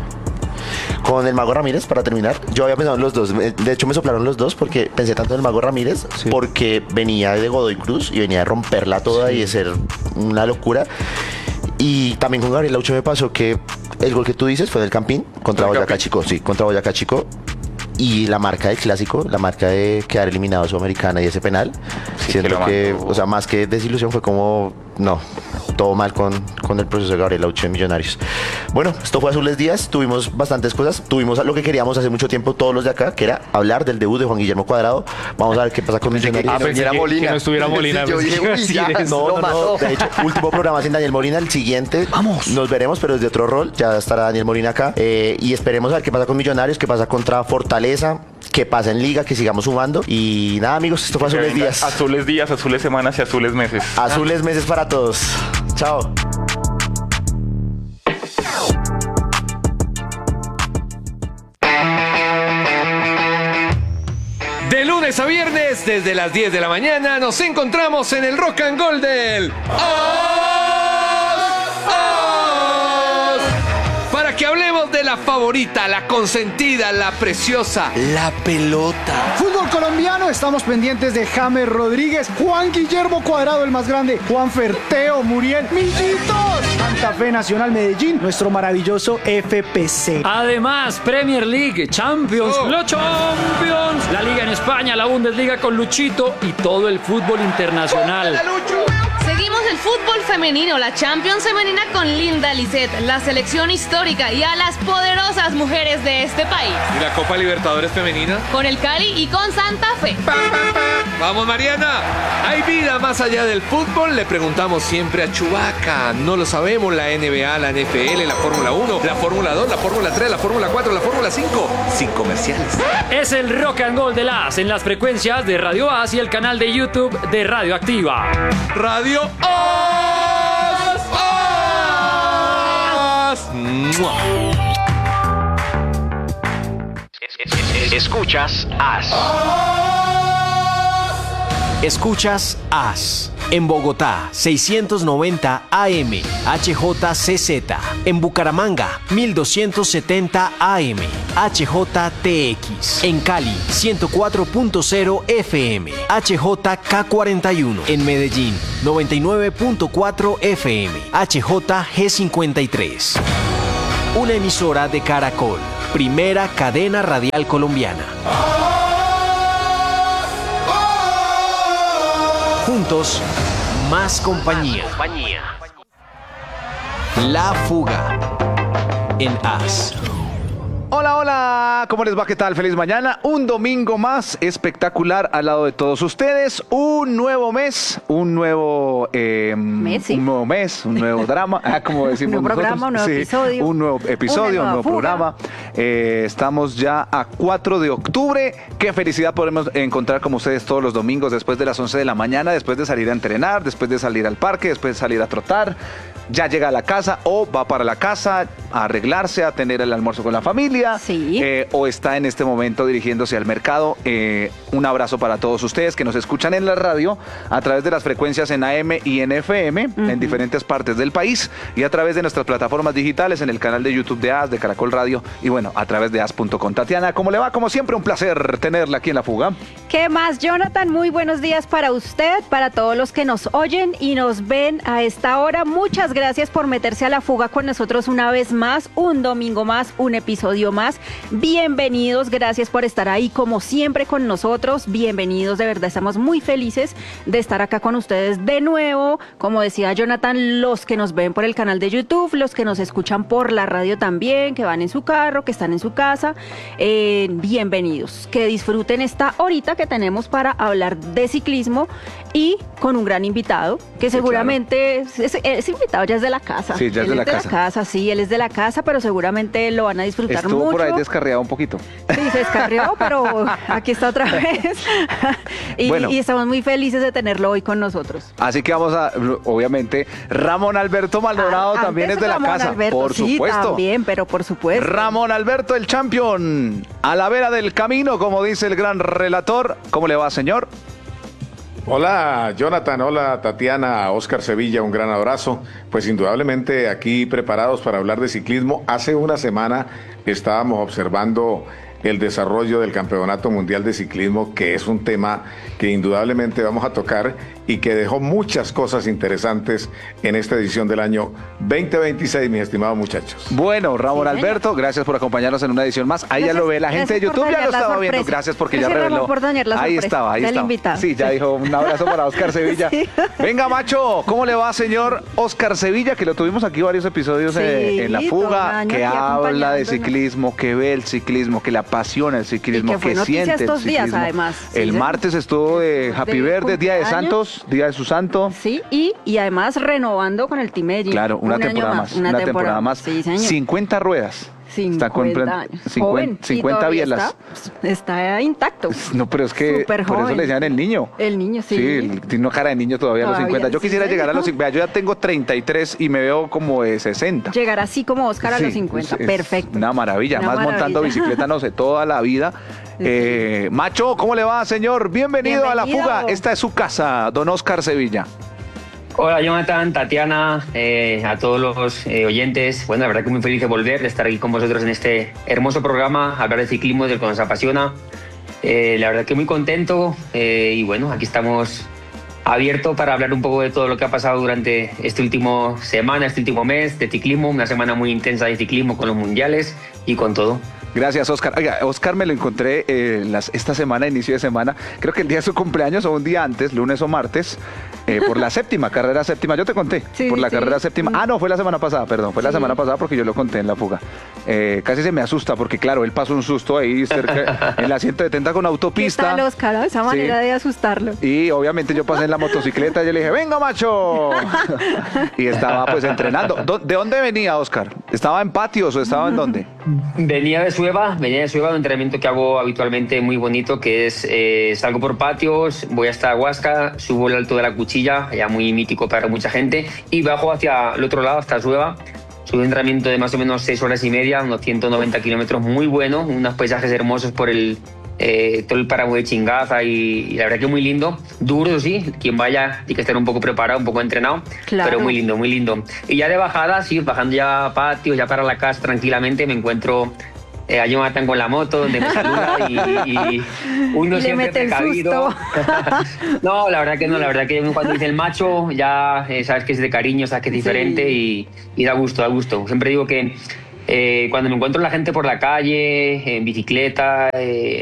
Con el Mago Ramírez, para terminar, yo había pensado en los dos. De hecho, me soplaron los dos porque pensé tanto en el Mago Ramírez, porque venía de Godoy Cruz y venía de romperla toda y de ser una locura. Y también con Gabriel Auche me pasó que el gol que tú dices fue del Campín contra Boyacá Chico. Sí, contra Boyacá Chico. Y la marca del clásico, la marca de quedar eliminado a Sudamericana y ese penal, siento que, o sea, más que desilusión fue como, no, todo mal con el proceso de Gabriel Auche en Millonarios. Bueno, esto fue Azules Días, tuvimos bastantes cosas, tuvimos lo que queríamos hace mucho tiempo todos los de acá, que era hablar del debut de Juan Guillermo Cuadrado. Vamos a ver qué pasa con Millonarios. Pensé que no estuviera Molina. Yo dije, no, de hecho, último programa sin Daniel Molina, el siguiente, nos veremos, pero desde otro rol, ya estará Daniel Molina acá, y esperemos a ver qué pasa con Millonarios, qué pasa contra Fortaleza, que pasa en Liga, que sigamos sumando. Y nada, amigos, esto fue Azules Días. Azules Días, Azules Semanas y Azules Meses. Azules Meses para todos. Chao. De lunes a viernes, desde las 10 de la mañana, nos encontramos en el Rock and Gold del para que hablemos de la favorita, la consentida, la preciosa, la pelota. Fútbol colombiano, estamos pendientes de James Rodríguez, Juan Guillermo Cuadrado, el más grande, Juan Ferteo, Muriel, Millitos, Santa Fe Nacional Medellín, nuestro maravilloso FPC. Además, Premier League, Champions, los Champions, la Liga en España, la Bundesliga con Luchito y todo el fútbol internacional. Seguimos el fútbol femenino, la Champions femenina con Linda Lisset, la selección histórica y a las poderosas mujeres de este país. ¿Y la Copa Libertadores femenina? Con el Cali y con Santa Fe. ¡Vamos, Mariana! ¿Hay vida más allá del fútbol? Le preguntamos siempre a Chubaca. No lo sabemos, la NBA, la NFL, la Fórmula 1, la Fórmula 2, la Fórmula 3, la Fórmula 4, la Fórmula 5. Sin comerciales. Es el Rock and Gold de las en las frecuencias de Radio As y el canal de YouTube de Radio Activa. Radio As. Escuchas AS. Escuchas AS. En Bogotá, 690 AM, HJCZ. En Bucaramanga, 1270 AM, HJTX. En Cali, 104.0 FM, HJK41. En Medellín, 99.4 FM, HJG53. Una emisora de Caracol, primera cadena radial colombiana. Juntos, más compañía. La Fuga en AS. Hola, hola, ¿cómo les va? ¿Qué tal? Feliz mañana, un domingo más espectacular al lado de todos ustedes, un nuevo mes, un nuevo un nuevo drama, como decimos un nuevo programa, un nuevo episodio. Un nuevo episodio, un nuevo programa. Estamos ya a 4 de octubre, qué felicidad podemos encontrar como ustedes todos los domingos después de las 11 de la mañana, después de salir a entrenar, después de salir al parque, después de salir a trotar. Ya llega a la casa o va para la casa a arreglarse, a tener el almuerzo con la familia, sí. O está en este momento dirigiéndose al mercado. Un abrazo para todos ustedes que nos escuchan en la radio a través de las frecuencias en AM y en FM en diferentes partes del país y a través de nuestras plataformas digitales en el canal de YouTube de AS, de Caracol Radio y bueno, a través de as.com. Tatiana, ¿cómo le va? Como siempre, un placer tenerla aquí en La Fuga. ¿Qué más, Jonathan? Muy buenos días para usted, para todos los que nos oyen y nos ven a esta hora. Muchas gracias por meterse a La Fuga con nosotros una vez más, un domingo más, un episodio más. Bienvenidos, gracias por estar ahí como siempre con nosotros. Bienvenidos, de verdad, estamos muy felices de estar acá con ustedes de nuevo. Como decía Jonathan, los que nos ven por el canal de YouTube, los que nos escuchan por la radio también, que van en su carro, que están en su casa, bienvenidos. Que disfruten esta horita que tenemos para hablar de ciclismo y con un gran invitado, que sí, seguramente claro. Ese invitado ya es de la casa. Sí, ya es de la casa. Sí, él es de la casa, pero seguramente lo van a disfrutar mucho. Estuvo por ahí descarriado un poquito. Sí, se descarrió, pero aquí está otra vez. Y estamos muy felices de tenerlo hoy con nosotros. Así que vamos a, obviamente, Ramón Alberto Maldonado también es de la casa. Alberto, por sí, supuesto. También, pero por supuesto. Ramón Alberto, el champion, a la vera del camino, como dice el gran relator. ¿Cómo le va, señor? Hola Jonathan, hola Tatiana, Oscar Sevilla, un gran abrazo. Pues indudablemente aquí preparados para hablar de ciclismo. Hace una semana estábamos observando el desarrollo del Campeonato Mundial de Ciclismo, que es un tema que indudablemente vamos a tocar y que dejó muchas cosas interesantes en esta edición del año 2026, mis estimados muchachos. Bueno, Ramón Alberto, gracias por acompañarnos en una edición más. Ahí ya lo ve, la gente de YouTube ya lo estaba viendo. Gracias porque ya reveló. Ahí estaba. Sí, ya dijo un abrazo para Oscar Sevilla. Sí. Venga, macho, ¿cómo le va, señor Oscar Sevilla? Que lo tuvimos aquí varios episodios en La Fuga, que habla de ciclismo, que ve el ciclismo, que le apasiona el ciclismo, que siente el estos ciclismo. Días, además. El martes estuvo de Happy Verde, Día de Santos, Día de su santo. Sí, y además renovando con el Team Medellín. Claro, una temporada más. Una temporada más. Sí, señor. 50 ruedas. 50 años. 50 bielas. Está intacto. No, pero es que por eso le decían el niño. El niño, sí. Sí, tiene una cara de niño todavía a los 50. Yo quisiera llegar a los 50. Yo ya tengo 33 y me veo como de 60. Llegar así como Oscar a los 50. Perfecto. Una maravilla. Más montando bicicleta, no sé, toda la vida. Macho, ¿cómo le va, señor? Bienvenido a La Fuga. Esta es su casa, don Oscar Sevilla. Hola Jonathan, Tatiana, a todos los oyentes. Bueno, la verdad que muy feliz de volver, de estar aquí con vosotros en este hermoso programa, hablar de ciclismo, del que nos apasiona. La verdad que muy contento y bueno, aquí estamos abiertos para hablar un poco de todo lo que ha pasado durante este último semana, este último mes de ciclismo, una semana muy intensa de ciclismo con los mundiales y con todo. Gracias, Oscar. Oiga, Oscar me lo encontré esta semana, inicio de semana, creo que el día de su cumpleaños o un día antes, lunes o martes, por la carrera séptima. Yo te conté, por la carrera séptima. Ah, no, fue la semana pasada, perdón, fue la semana pasada porque yo lo conté en La Fuga. Casi se me asusta porque, claro, él pasó un susto ahí cerca, en la 170 con autopista. ¿Qué tal, Oscar? Esa manera de asustarlo. Y obviamente yo pasé en la motocicleta y yo le dije, venga, macho. Y estaba pues entrenando. ¿De dónde venía, Oscar? ¿Estaba en patios o estaba en dónde? Venía de Sueva, un entrenamiento que hago habitualmente muy bonito, que es salgo por patios, voy hasta Huasca, subo el Alto de la Cuchilla, ya muy mítico para mucha gente, y bajo hacia el otro lado, hasta Sueva, un entrenamiento de más o menos 6 horas y media, unos 190 kilómetros, muy bueno, unos paisajes hermosos por todo el páramo de Chingaza y la verdad que muy lindo, duro sí, quien vaya tiene que estar un poco preparado, un poco entrenado, Claro. pero muy lindo, muy lindo. Y ya de bajada, sí, bajando ya a patios, ya para la casa tranquilamente, me encuentro a Jonathan con la moto, donde me saluda y uno Y le siempre mete el precavido. No, la verdad que no, la verdad que cuando dice el macho ya sabes que es de cariño, sabes que es diferente y da gusto, da gusto. Siempre digo que cuando me encuentro la gente por la calle, en bicicleta,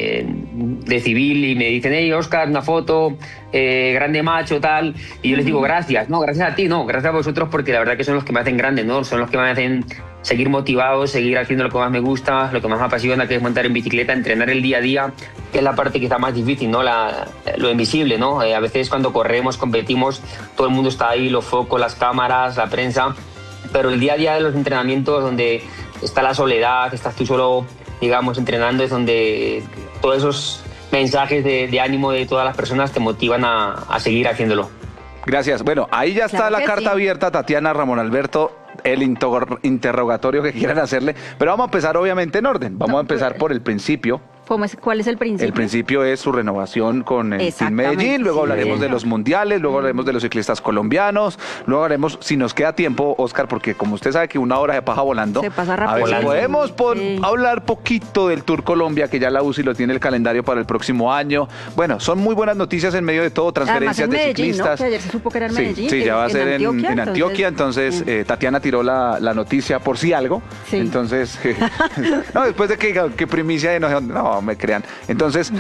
de civil, y me dicen, hey, Óscar, una foto, grande macho, tal, y yo les digo, gracias, no, gracias a ti, no, gracias a vosotros, porque la verdad que son los que me hacen grande, ¿no? Son los que me hacen seguir motivado, seguir haciendo lo que más me gusta, lo que más me apasiona, que es montar en bicicleta, entrenar el día a día, que es la parte quizá más difícil, ¿no? Lo invisible, ¿no? A veces cuando corremos, competimos, todo el mundo está ahí, los focos, las cámaras, la prensa, pero el día a día de los entrenamientos, donde está la soledad, estás tú solo, digamos, entrenando, es donde todos esos mensajes de ánimo de todas las personas te motivan a seguir haciéndolo. Gracias. Bueno, ahí ya está Claro la que carta sí. abierta, Tatiana, Ramón Alberto, el interrogatorio que quieran hacerle. Pero vamos a empezar obviamente en orden. Vamos a empezar por el principio. ¿Cuál es el principio? El principio es su renovación con el Team Exactamente, Medellín, luego sí, hablaremos de señor. los mundiales, luego hablaremos de los ciclistas colombianos, luego hablaremos, si nos queda tiempo, Óscar, porque como usted sabe que una hora se pasa volando, Se pasa a ver si rápido. podemos Sí. hablar poquito del Tour Colombia, que ya la UCI lo tiene el calendario para el próximo año. Bueno, son muy buenas noticias en medio de todo, transferencias Además, en de Medellín, ¿no? ciclistas. Que ayer se supo que era en Medellín. Sí, ya va a en ser en Antioquia, entonces Tatiana tiró la noticia por si algo, Sí. entonces, no, después de que primicia de no me crean, entonces,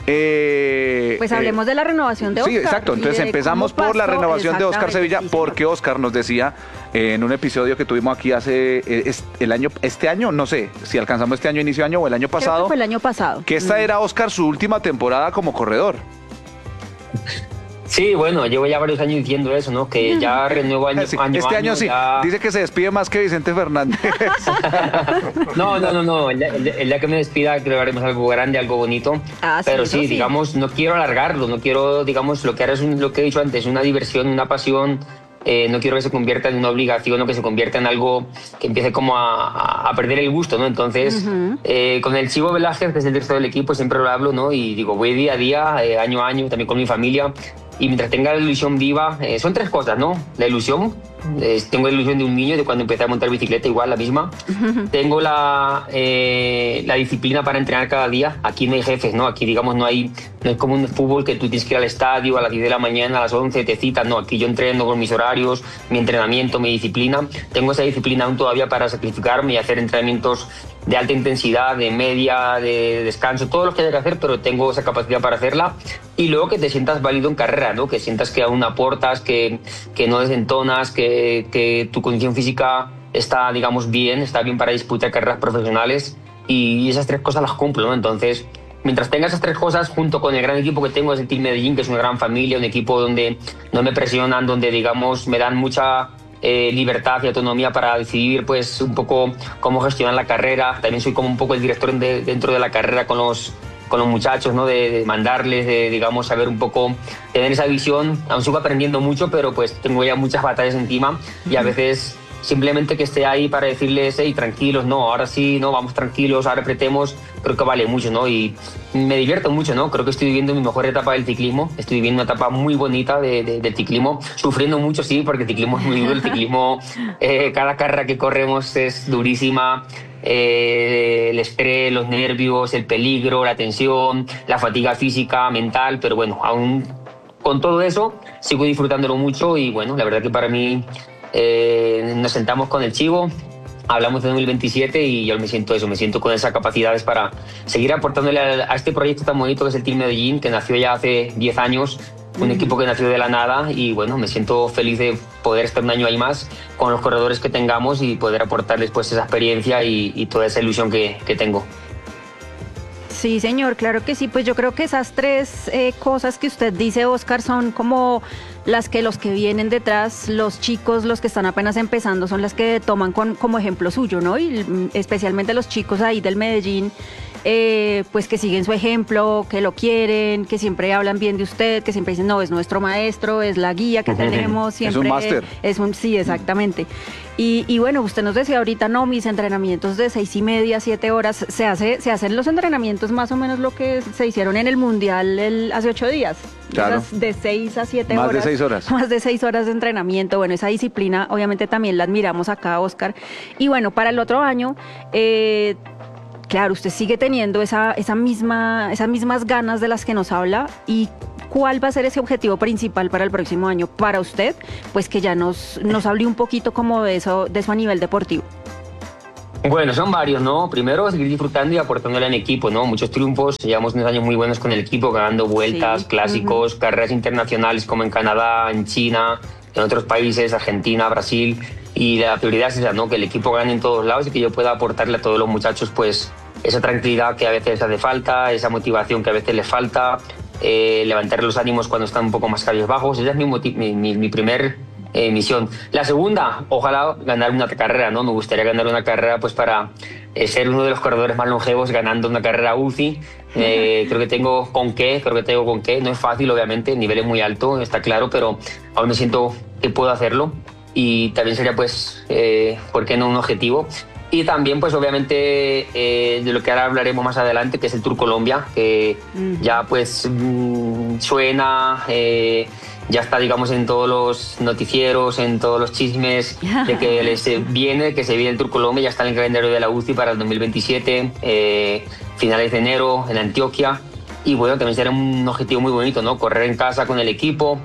Pues hablemos de la renovación de Óscar. sí, exacto, y entonces de empezamos cómo por la pasó, renovación de Óscar exactamente, Sevilla, sí, señor. porque Óscar nos decía en un episodio que tuvimos aquí hace este año, no sé si alcanzamos este año, inicio de año o el año Creo que pasado, fue el año pasado. que esta era, Óscar, su última temporada como corredor. Sí, bueno, llevo ya varios años diciendo eso, ¿no? Que ya renuevo año, Sí, año este a año sí, ya... dice que se despide más que Vicente Fernández. No, el día que me despida creo que haremos algo grande, algo bonito. Ah, sí, pero eso sí, sí. digamos, no quiero alargarlo, no quiero, digamos, lo que ahora es lo que he dicho antes, una diversión, una pasión. No quiero que se convierta en una obligación o que se convierta en algo que empiece como a perder el gusto, ¿no? Entonces, con el Chivo Velázquez, que es el director del equipo, siempre lo hablo, ¿no? Y digo, voy día a día, año a año, también con mi familia. Y mientras tenga la ilusión viva, son tres cosas, ¿no? La ilusión, tengo la ilusión de un niño de cuando empecé a montar bicicleta, igual la misma. Tengo la disciplina para entrenar cada día. Aquí no hay jefes, ¿no? Aquí, digamos, no es como un fútbol que tú tienes que ir al estadio a las 10 de la mañana, a las 11 te citan. No, aquí yo entreno con mis horarios, mi entrenamiento, mi disciplina. Tengo esa disciplina aún todavía para sacrificarme y hacer entrenamientos de alta intensidad, de media, de descanso, todo lo que hay que hacer, pero tengo esa capacidad para hacerla. Y luego que te sientas válido en carrera, ¿no? Que sientas que aún aportas, que no desentonas, que tu condición física está, digamos, bien, está bien para disputar carreras profesionales, y esas tres cosas las cumplo, ¿no? Entonces, mientras tenga esas tres cosas, junto con el gran equipo que tengo, es el Team Medellín, que es una gran familia, un equipo donde no me presionan, donde, digamos, me dan mucha libertad y autonomía para decidir, pues, un poco cómo gestionar la carrera. También soy como un poco el director dentro de la carrera con los muchachos, ¿no? De mandarles, de, digamos, saber un poco, tener esa visión. Aún sigo aprendiendo mucho, pero pues tengo ya muchas batallas encima, y a veces simplemente que esté ahí para decirles, hey, tranquilos, no, ahora sí, no, vamos tranquilos, ahora apretemos, creo que vale mucho, ¿no? Y me divierto mucho, ¿no? Creo que estoy viviendo mi mejor etapa del ciclismo, estoy viviendo una etapa muy bonita del ciclismo, sufriendo mucho, sí, porque el ciclismo es muy duro, el ciclismo, cada carrera que corremos es durísima. El estrés, los nervios, el peligro, la tensión, la fatiga física, mental, pero bueno, aún con todo eso sigo disfrutándolo mucho. Y bueno, la verdad que para mí nos sentamos con el Chivo, hablamos de 2027 y yo me siento con esas capacidades para seguir aportándole a este proyecto tan bonito que es el Team Medellín, que nació ya hace 10 años, un equipo que nació de la nada, y bueno, me siento feliz de poder estar un año ahí más con los corredores que tengamos y poder aportarles pues esa experiencia y toda esa ilusión que tengo. Sí, señor, claro que sí. Pues yo creo que esas tres cosas que usted dice, Óscar, son como las que los que vienen detrás, los chicos, los que están apenas empezando, son las que toman como ejemplo suyo, ¿no? Y especialmente los chicos ahí del Medellín, pues que siguen su ejemplo, que lo quieren, que siempre hablan bien de usted, que siempre dicen, no, es nuestro maestro, es la guía que tenemos, siempre. Es un máster. Sí, exactamente. Y bueno, usted nos decía ahorita, no, mis entrenamientos de 6:30, 7 horas, se hacen los entrenamientos más o menos lo que se hicieron en el Mundial hace 8 días. Claro. De 6 a 7 Más horas. de 6 horas. Más de 6 horas de entrenamiento. Bueno, esa disciplina obviamente también la admiramos acá, Oscar. Y bueno, para el otro año, claro, usted sigue teniendo esas mismas ganas de las que nos habla. ¿Y cuál va a ser ese objetivo principal para el próximo año para usted? Pues que ya nos hable un poquito como de eso a nivel deportivo. Bueno, son varios, ¿no? Primero, seguir disfrutando y aportándole al equipo, ¿no? Muchos triunfos, llevamos unos años muy buenos con el equipo, ganando vueltas, clásicos, carreras internacionales como en Canadá, en China, en otros países, Argentina, Brasil. Y la prioridad es esa, ¿no? Que el equipo gane en todos lados y que yo pueda aportarle a todos los muchachos, pues, esa tranquilidad que a veces hace falta, esa motivación que a veces les falta, levantar los ánimos cuando están un poco más cabizbajos. Esa es mi primer misión. La segunda, ojalá ganar una carrera, ¿no? Me gustaría ganar una carrera pues para ser uno de los corredores más longevos ganando una carrera UCI. Creo que tengo con qué. No es fácil, obviamente, el nivel es muy alto, está claro, pero aún me siento que puedo hacerlo y también sería pues, ¿por qué no un objetivo? Y también, pues obviamente, de lo que ahora hablaremos más adelante, que es el Tour Colombia, que ya pues suena, ya está, digamos, en todos los noticieros, en todos los chismes, de que se viene el Tour Colombia, ya está en el calendario de la UCI para el 2027, finales de enero en Antioquia. Y bueno, también será un objetivo muy bonito, ¿no? Correr en casa con el equipo.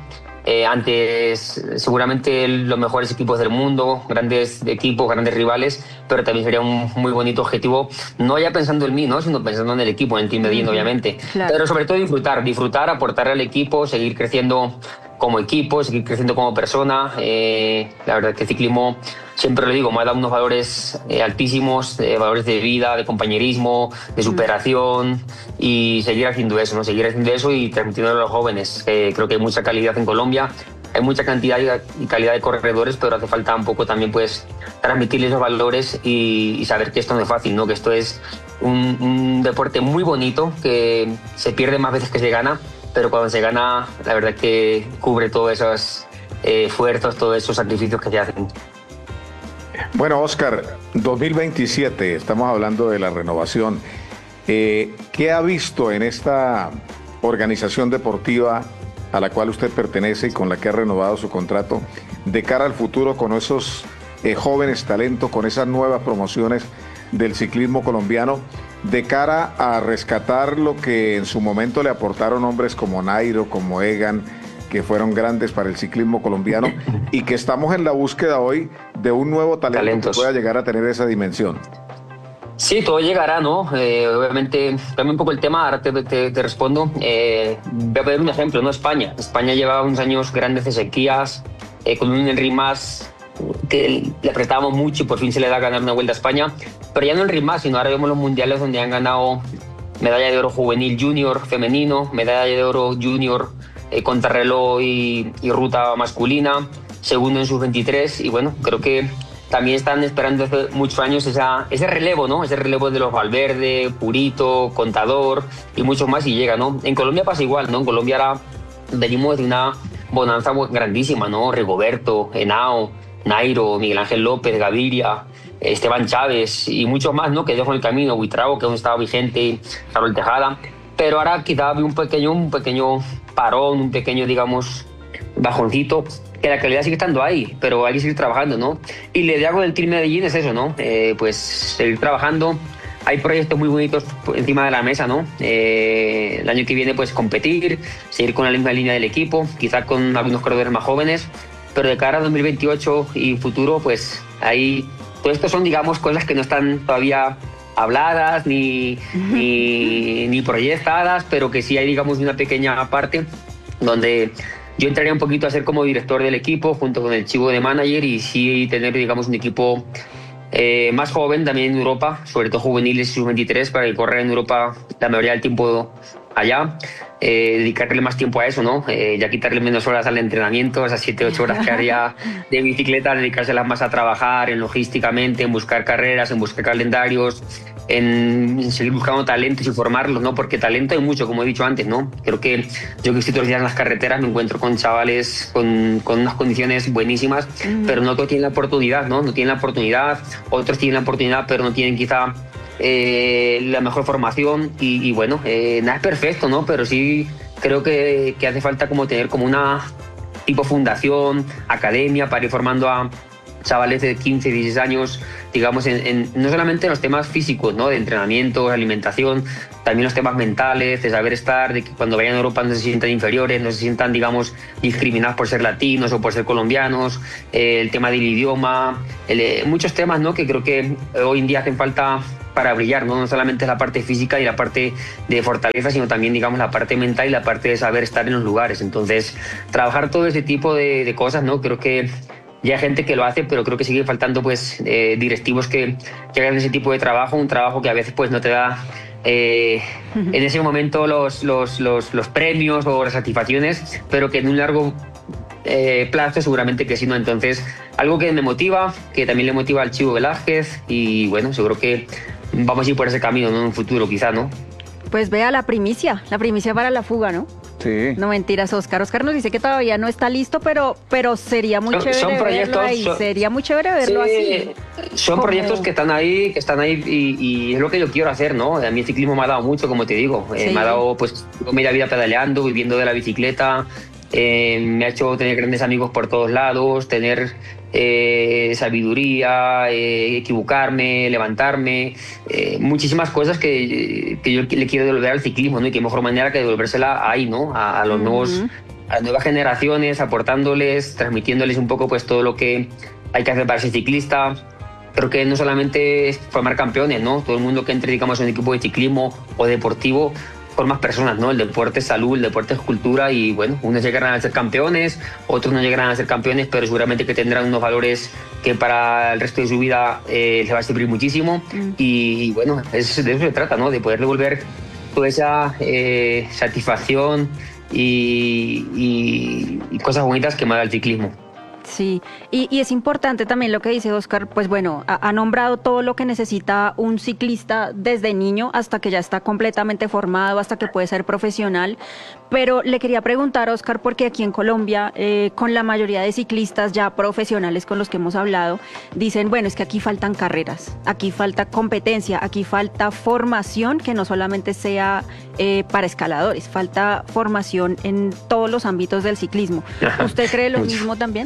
Antes seguramente los mejores equipos del mundo, grandes equipos, grandes rivales, pero también sería un muy bonito objetivo, no ya pensando en mí, ¿no? Sino pensando en el equipo, en el Team Medellín, obviamente. Claro. Pero sobre todo disfrutar, aportarle al equipo, seguir creciendo como equipo, seguir creciendo como persona. La verdad que el ciclismo, siempre lo digo, me ha dado unos valores altísimos, valores de vida, de compañerismo, de superación, y seguir haciendo eso, ¿no? Seguir haciendo eso y transmitiéndolo a los jóvenes. Creo que hay mucha calidad en Colombia, hay mucha cantidad y calidad de corredores, pero hace falta un poco también pues transmitirles esos valores y saber que esto no es fácil, ¿no? Que esto es un deporte muy bonito, que se pierde más veces que se gana, pero cuando se gana, la verdad que cubre todos esos esfuerzos, todos esos sacrificios que se hacen. Bueno, Oscar, 2027, estamos hablando de la renovación. ¿Qué ha visto en esta organización deportiva a la cual usted pertenece y con la que ha renovado su contrato de cara al futuro con esos jóvenes talentos, con esas nuevas promociones del ciclismo colombiano, de cara a rescatar lo que en su momento le aportaron hombres como Nairo, como Egan, que fueron grandes para el ciclismo colombiano y que estamos en la búsqueda hoy de un nuevo talento que pueda llegar a tener esa dimensión? Sí, todo llegará, ¿no? Obviamente, cambia un poco el tema, ahora te respondo. Voy a poner un ejemplo, ¿no? España llevaba unos años grandes de sequías, con un Enric Mas que le apretábamos mucho y por fin se le da a ganar una Vuelta a España, pero ya no Enric Mas, sino ahora vemos los mundiales donde han ganado medalla de oro juvenil junior femenino, medalla de oro junior contrarreloj y ruta masculina, segundo en sub-23, y bueno, creo que también están esperando hace muchos años ese relevo, ¿no? Ese relevo de los Valverde, Purito, Contador y muchos más, y llega, ¿no? En Colombia pasa igual, ¿no? En Colombia ahora venimos de una bonanza grandísima, ¿no? Rigoberto, Henao, Nairo, Miguel Ángel López, Gaviria, Esteban Chávez y muchos más, ¿no? Que dejó en el camino, Buitrago, que aún estaba vigente, Carol Tejada, pero ahora quizá había un pequeño parón, un pequeño, digamos, bajoncito, que la calidad sigue estando ahí, pero hay que seguir trabajando, ¿no? Y la idea con el Team Medellín es eso, ¿no? Pues seguir trabajando. Hay proyectos muy bonitos encima de la mesa, ¿no? El año que viene, pues competir, seguir con la misma línea del equipo, quizás con algunos corredores más jóvenes, pero de cara a 2028 y futuro, pues ahí, todo esto son, digamos, cosas que no están todavía habladas ni proyectadas, pero que sí hay, digamos, una pequeña parte donde yo entraría un poquito a ser como director del equipo junto con el chivo de manager y sí tener, digamos, un equipo más joven también en Europa, sobre todo juveniles y sub-23, para que corra en Europa la mayoría del tiempo allá, dedicarle más tiempo a eso, ¿no? Ya quitarle menos horas al entrenamiento, esas 7-8 horas que haría de bicicleta, dedicárselas más a trabajar, en logísticamente, en buscar carreras, en buscar calendarios, en seguir buscando talentos y formarlos, ¿no? Porque talento hay mucho, como he dicho antes, ¿no? Creo que yo que estoy todos los días en las carreteras me encuentro con chavales con unas condiciones buenísimas, pero no todos tienen la oportunidad, ¿no? No tienen la oportunidad, otros tienen la oportunidad, pero no tienen quizá la mejor formación y bueno, nada es perfecto, ¿no? Pero sí creo que hace falta como tener como una tipo fundación, academia para ir formando a chavales de 15, 16 años, digamos, no solamente en los temas físicos, ¿no? De entrenamiento, de alimentación, también los temas mentales, de saber estar, de que cuando vayan a Europa no se sientan inferiores, no se sientan, digamos, discriminados por ser latinos o por ser colombianos, el tema del idioma, muchos temas, ¿no? Que creo que hoy en día hacen falta para brillar, ¿no? No solamente la parte física y la parte de fortaleza, sino también, digamos, la parte mental y la parte de saber estar en los lugares. Entonces, trabajar todo ese tipo de cosas, ¿no? Creo que ya hay gente que lo hace, pero creo que sigue faltando, pues, directivos que hagan ese tipo de trabajo, un trabajo que a veces, pues, no te da en ese momento los premios o las satisfacciones, pero que en un largo plazo seguramente que sí, ¿no? Entonces, algo que me motiva, que también le motiva al Chivo Velázquez y, bueno, seguro que vamos a ir por ese camino, ¿no? En un futuro, quizá, ¿no? Pues vea la primicia para la fuga, ¿no? Sí. No mentiras, Oscar. Oscar nos dice que todavía no está listo, pero sería muy chévere verlo ahí. Sería muy chévere verlo así. Son proyectos que están ahí y es lo que yo quiero hacer, ¿no? A mí el ciclismo me ha dado mucho, como te digo. Sí. Me ha dado, pues, media vida pedaleando, viviendo de la bicicleta. Me ha hecho tener grandes amigos por todos lados, tener sabiduría, equivocarme, levantarme, muchísimas cosas que yo le quiero devolver al ciclismo, ¿no? Y qué mejor manera que devolvérsela ahí, ¿no? A los nuevos, a las nuevas generaciones, aportándoles, transmitiéndoles un poco, pues, todo lo que hay que hacer para ser ciclista. Creo que no solamente es formar campeones, ¿no? Todo el mundo que entre, digamos, en un equipo de ciclismo o deportivo formas personas, ¿no? El deporte es salud, el deporte es cultura y, bueno, unos llegarán a ser campeones, otros no llegarán a ser campeones, pero seguramente que tendrán unos valores que para el resto de su vida les va a servir muchísimo y, bueno, de eso se trata, ¿no? De poder devolver toda esa satisfacción y cosas bonitas que me da el ciclismo. Sí, y es importante también lo que dice Oscar, pues bueno, ha nombrado todo lo que necesita un ciclista desde niño hasta que ya está completamente formado, hasta que puede ser profesional, pero le quería preguntar, Oscar, porque aquí en Colombia, con la mayoría de ciclistas ya profesionales con los que hemos hablado, dicen, bueno, es que aquí faltan carreras, aquí falta competencia, aquí falta formación que no solamente sea para escaladores, falta formación en todos los ámbitos del ciclismo. ¿Usted cree lo mismo también?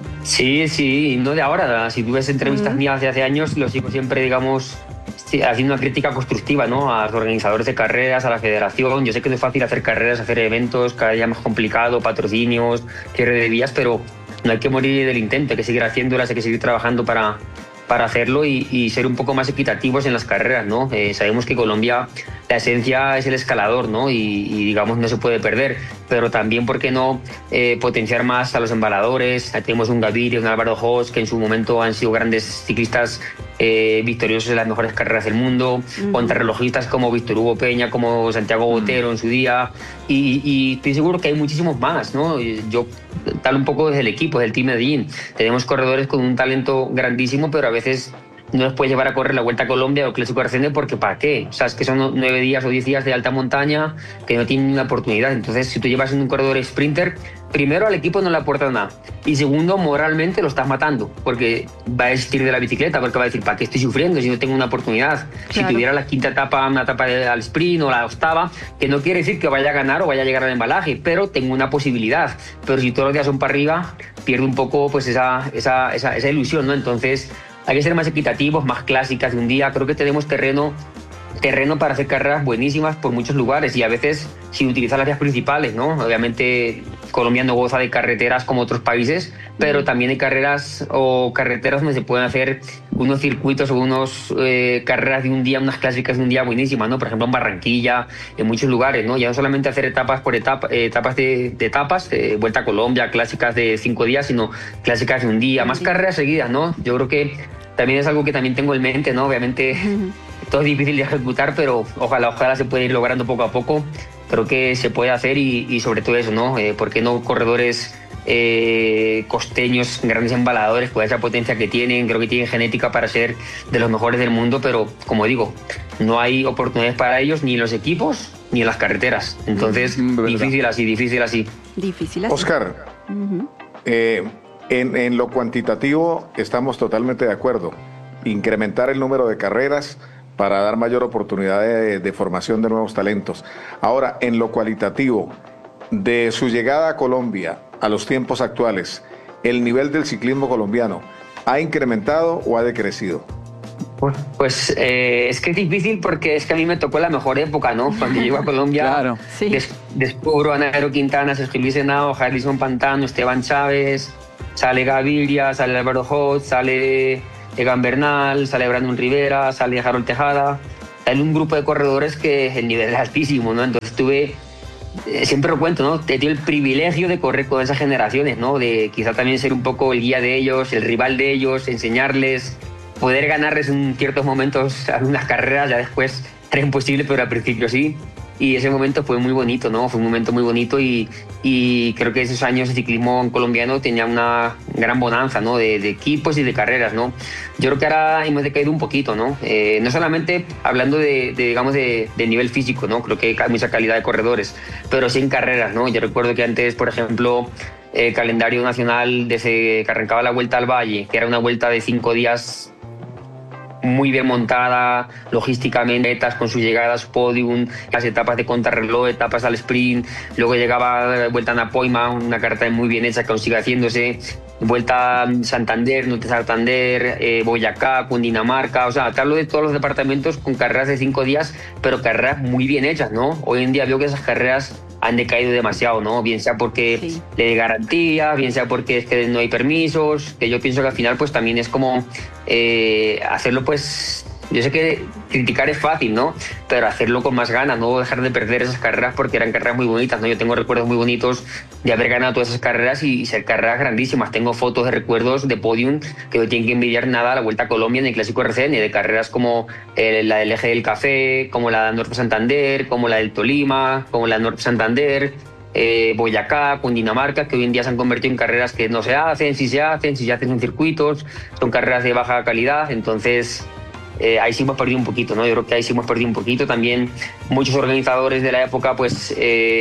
Sí, no de ahora. Si tú ves entrevistas mías de hace años, lo sigo siempre, digamos, haciendo una crítica constructiva, ¿no? A los organizadores de carreras, a la federación. Yo sé que no es fácil hacer carreras, hacer eventos, cada día más complicado, patrocinios, cierre de vías, pero no hay que morir del intento, hay que seguir haciéndolas, hay que seguir trabajando para hacerlo y ser un poco más equitativos en las carreras, ¿no? Sabemos que Colombia, la esencia es el escalador, ¿no? Y digamos, no se puede perder, pero también, ¿por qué no potenciar más a los embaladores? Tenemos un Gaviria, un Álvaro Jos, que en su momento han sido grandes ciclistas victoriosos en las mejores carreras del mundo, contrarrelojistas como Víctor Hugo Peña, como Santiago Botero en su día, y estoy seguro que hay muchísimos más, ¿no? Yo tal un poco desde el equipo, desde el Team Medellín, tenemos corredores con un talento grandísimo, pero a veces no les puedes llevar a correr la Vuelta a Colombia o el Clásico Arcende porque ¿para qué? O sea, es que son 9 días o 10 días de alta montaña que no tienen una oportunidad. Entonces, si tú llevas un corredor sprinter, primero al equipo no le aporta nada y segundo, moralmente lo estás matando porque va a desistir de la bicicleta, porque va a decir, ¿para qué estoy sufriendo si no tengo una oportunidad? Claro. Si tuviera la quinta etapa, una etapa al sprint o la octava, que no quiere decir que vaya a ganar o vaya a llegar al embalaje, pero tengo una posibilidad. Pero si todos los días son para arriba, pierde un poco pues esa ilusión, ¿no? Entonces, hay que ser más equitativos, más clásicas de un día. Creo que tenemos terreno para hacer carreras buenísimas por muchos lugares y a veces sin utilizar las vías principales, ¿no? Obviamente Colombia no goza de carreteras como otros países, pero también hay carreras o carreteras donde se pueden hacer unos circuitos o unas carreras de un día, unas clásicas de un día buenísimas, ¿no? Por ejemplo en Barranquilla, en muchos lugares, ¿no? Ya no solamente hacer etapas por etapas Vuelta a Colombia, clásicas de 5 días, sino clásicas de un día, más carreras seguidas, ¿no? Yo creo que también es algo que también tengo en mente, ¿no? Obviamente todo es difícil de ejecutar, pero ojalá se pueda ir logrando poco a poco. Creo que se puede hacer y sobre todo eso, ¿no? ¿Por qué no corredores costeños, grandes embaladores, con esa potencia que tienen? Creo que tienen genética para ser de los mejores del mundo, pero como digo, no hay oportunidades para ellos ni en los equipos ni en las carreteras. Entonces, difícil así. Oscar, en lo cuantitativo estamos totalmente de acuerdo. Incrementar el número de carreras para dar mayor oportunidad de formación de nuevos talentos. Ahora, en lo cualitativo, de su llegada a Colombia a los tiempos actuales, ¿el nivel del ciclismo colombiano ha incrementado o ha decrecido? Pues es que es difícil porque es que a mí me tocó la mejor época, ¿no? Cuando llego a Colombia, claro. descubro a Nairo Quintana, Sergio Luis Henao, Jailson Pantano, Esteban Chávez, sale Gaviria, sale Álvaro Hot, sale Egan Bernal, sale Brandon Rivera, sale Harold Tejada. Sale un grupo de corredores que el nivel es altísimo, ¿no? Entonces siempre lo cuento, ¿no? He tenido el privilegio de correr con esas generaciones, ¿no? De quizá también ser un poco el guía de ellos, el rival de ellos, enseñarles, poder ganarles en ciertos momentos algunas carreras, ya después era imposible, pero al principio sí. Y ese momento fue muy bonito, ¿no? Fue un momento muy bonito y creo que esos años el ciclismo colombiano tenía una gran bonanza, ¿no? De equipos y de carreras, ¿no? Yo creo que ahora hemos decaído un poquito, ¿no? No solamente hablando de nivel físico, ¿no? Creo que hay mucha calidad de corredores, pero sí en carreras, ¿no? Yo recuerdo que antes, por ejemplo, el calendario nacional desde que arrancaba la Vuelta al Valle, que era una vuelta de 5 días muy bien montada, logísticamente, metas con su llegada a su podium, las etapas de contrarreloj, etapas al sprint, luego llegaba Vuelta a Napoima, una carta muy bien hecha que aún sigue haciéndose, Vuelta a Santander, Norte Santander, Boyacá, Cundinamarca, o sea, te hablo de todos los departamentos con carreras de 5 días, pero carreras muy bien hechas, ¿no? Hoy en día veo que esas carreras han decaído demasiado, ¿no? Bien sea porque le de garantía, bien sea porque es que no hay permisos, que yo pienso que al final pues también es como hacerlo pues... Yo sé que criticar es fácil, ¿no? Pero hacerlo con más ganas, no dejar de perder esas carreras porque eran carreras muy bonitas, ¿no? Yo tengo recuerdos muy bonitos de haber ganado todas esas carreras y ser carreras grandísimas. Tengo fotos de recuerdos de podium que no tienen que envidiar nada a la Vuelta a Colombia en el Clásico RCN, de carreras como la del Eje del Café, como la de Norte Santander, como la del Tolima, como la de Norte Santander, Boyacá, Cundinamarca, que hoy en día se han convertido en carreras que no se hacen, si se hacen en circuitos, son carreras de baja calidad, entonces... ahí sí hemos perdido un poquito, ¿no? Yo creo que ahí sí hemos perdido un poquito. También muchos organizadores de la época pues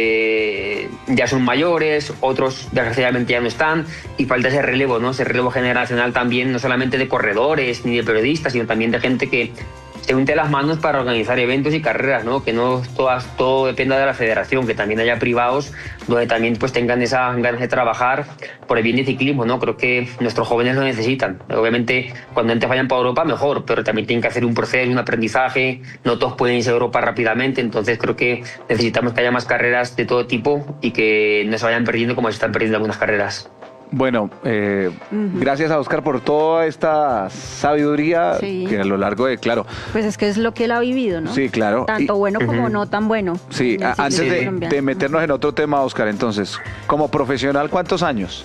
ya son mayores, otros desgraciadamente ya no están y falta ese relevo, ¿no? Ese relevo generacional también, no solamente de corredores ni de periodistas, sino también de gente que se unte las manos para organizar eventos y carreras, ¿no? Que no todo dependa de la federación, que también haya privados donde también pues tengan esas ganas de trabajar por el bien del ciclismo, ¿no? Creo que nuestros jóvenes lo necesitan. Obviamente, cuando antes vayan para Europa, mejor, pero también tienen que hacer un proceso, un aprendizaje. No todos pueden irse a Europa rápidamente, entonces creo que necesitamos que haya más carreras de todo tipo y que no se vayan perdiendo como se están perdiendo algunas carreras. Bueno, gracias a Oscar por toda esta sabiduría que a lo largo de, claro. Pues es que es lo que él ha vivido, ¿no? Sí, claro. Tanto bueno como no tan bueno. Sí, antes de meternos en otro tema, Oscar, entonces, como profesional, ¿cuántos años?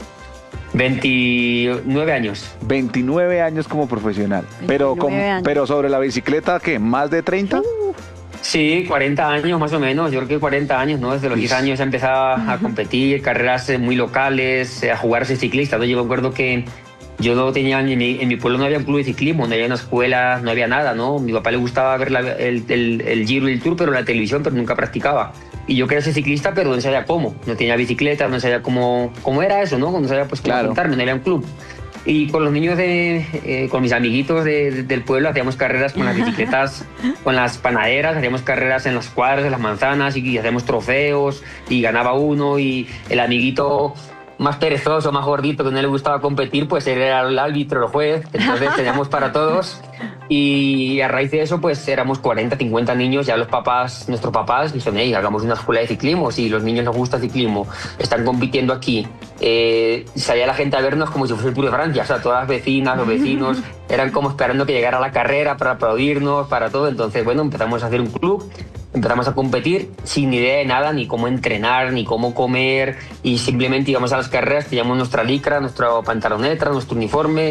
29 años. 29 años como profesional. Pero sobre la bicicleta, ¿qué? ¿Más de 30? Sí, 40 años más o menos, yo creo que 40 años, ¿no? Desde los 10 años he empezado a competir, carreras muy locales, a jugarse ciclista, ¿no? Yo me acuerdo que yo no tenía, en mi pueblo no había un club de ciclismo, no había una escuela, no había nada, ¿no? A mi papá le gustaba ver el Giro y el Tour, pero en la televisión, pero nunca practicaba. Y yo quería ser ciclista, pero no sabía cómo, no tenía bicicleta, no sabía cómo era eso, ¿no? No sabía pues cómo juntarme, no había un club. Y con los niños con mis amiguitos del pueblo hacíamos carreras con las bicicletas, con las panaderas, hacíamos carreras en las cuadras, en las manzanas y hacíamos trofeos y ganaba uno y el amiguito más perezoso, más gordito, que no le gustaba competir, pues era el árbitro, el juez, entonces teníamos para todos y a raíz de eso pues éramos 40, 50 niños, ya nuestros papás dijeron, hey, hagamos una escuela de ciclismo, si los niños les gusta el ciclismo, están compitiendo aquí, salía la gente a vernos como si fuese el Tour de Francia, o sea, todas las vecinas, los vecinos, eran como esperando que llegara la carrera para aplaudirnos, para todo, entonces bueno, empezamos a hacer un club, empezamos a competir sin idea de nada, ni cómo entrenar, ni cómo comer, y simplemente íbamos a las carreras, teníamos nuestra licra, nuestra pantaloneta, nuestro uniforme,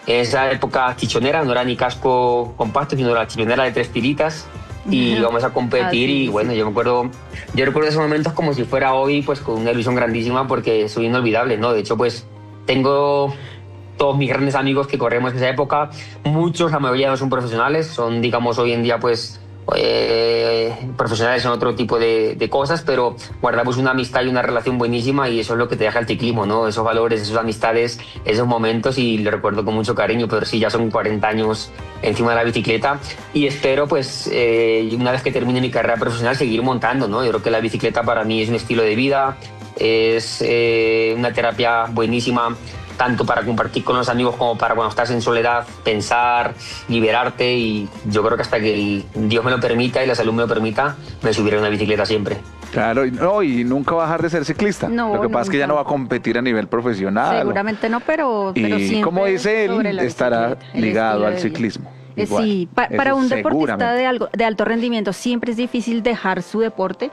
En esa época chichonera, no era ni casco compacto, sino la chichonera de 3 tiritas. Y vamos a competir y bueno, yo recuerdo esos momentos como si fuera hoy, pues con una ilusión grandísima porque soy inolvidable, ¿no? De hecho, pues tengo todos mis grandes amigos que corremos en esa época, muchos, la mayoría no son profesionales, son, digamos, hoy en día, pues profesionales en otro tipo de cosas, pero guardamos una amistad y una relación buenísima y eso es lo que te deja el ciclismo, ¿no? Esos valores, esas amistades, esos momentos y lo recuerdo con mucho cariño, pero sí, ya son 40 años encima de la bicicleta y espero, pues, una vez que termine mi carrera profesional, seguir montando, ¿no? Yo creo que la bicicleta para mí es un estilo de vida, es una terapia buenísima, tanto para compartir con los amigos como para cuando estás en soledad, pensar, liberarte y yo creo que hasta que Dios me lo permita y la salud me lo permita, me subiré a una bicicleta siempre. Claro, y nunca va a dejar de ser ciclista. No, lo que pasa es que ya no va a competir a nivel profesional. Seguramente no, pero y siempre, como dice él, estará ligado al vida. ciclismo. Sí, para un deportista seguramente. de alto rendimiento siempre es difícil dejar su deporte,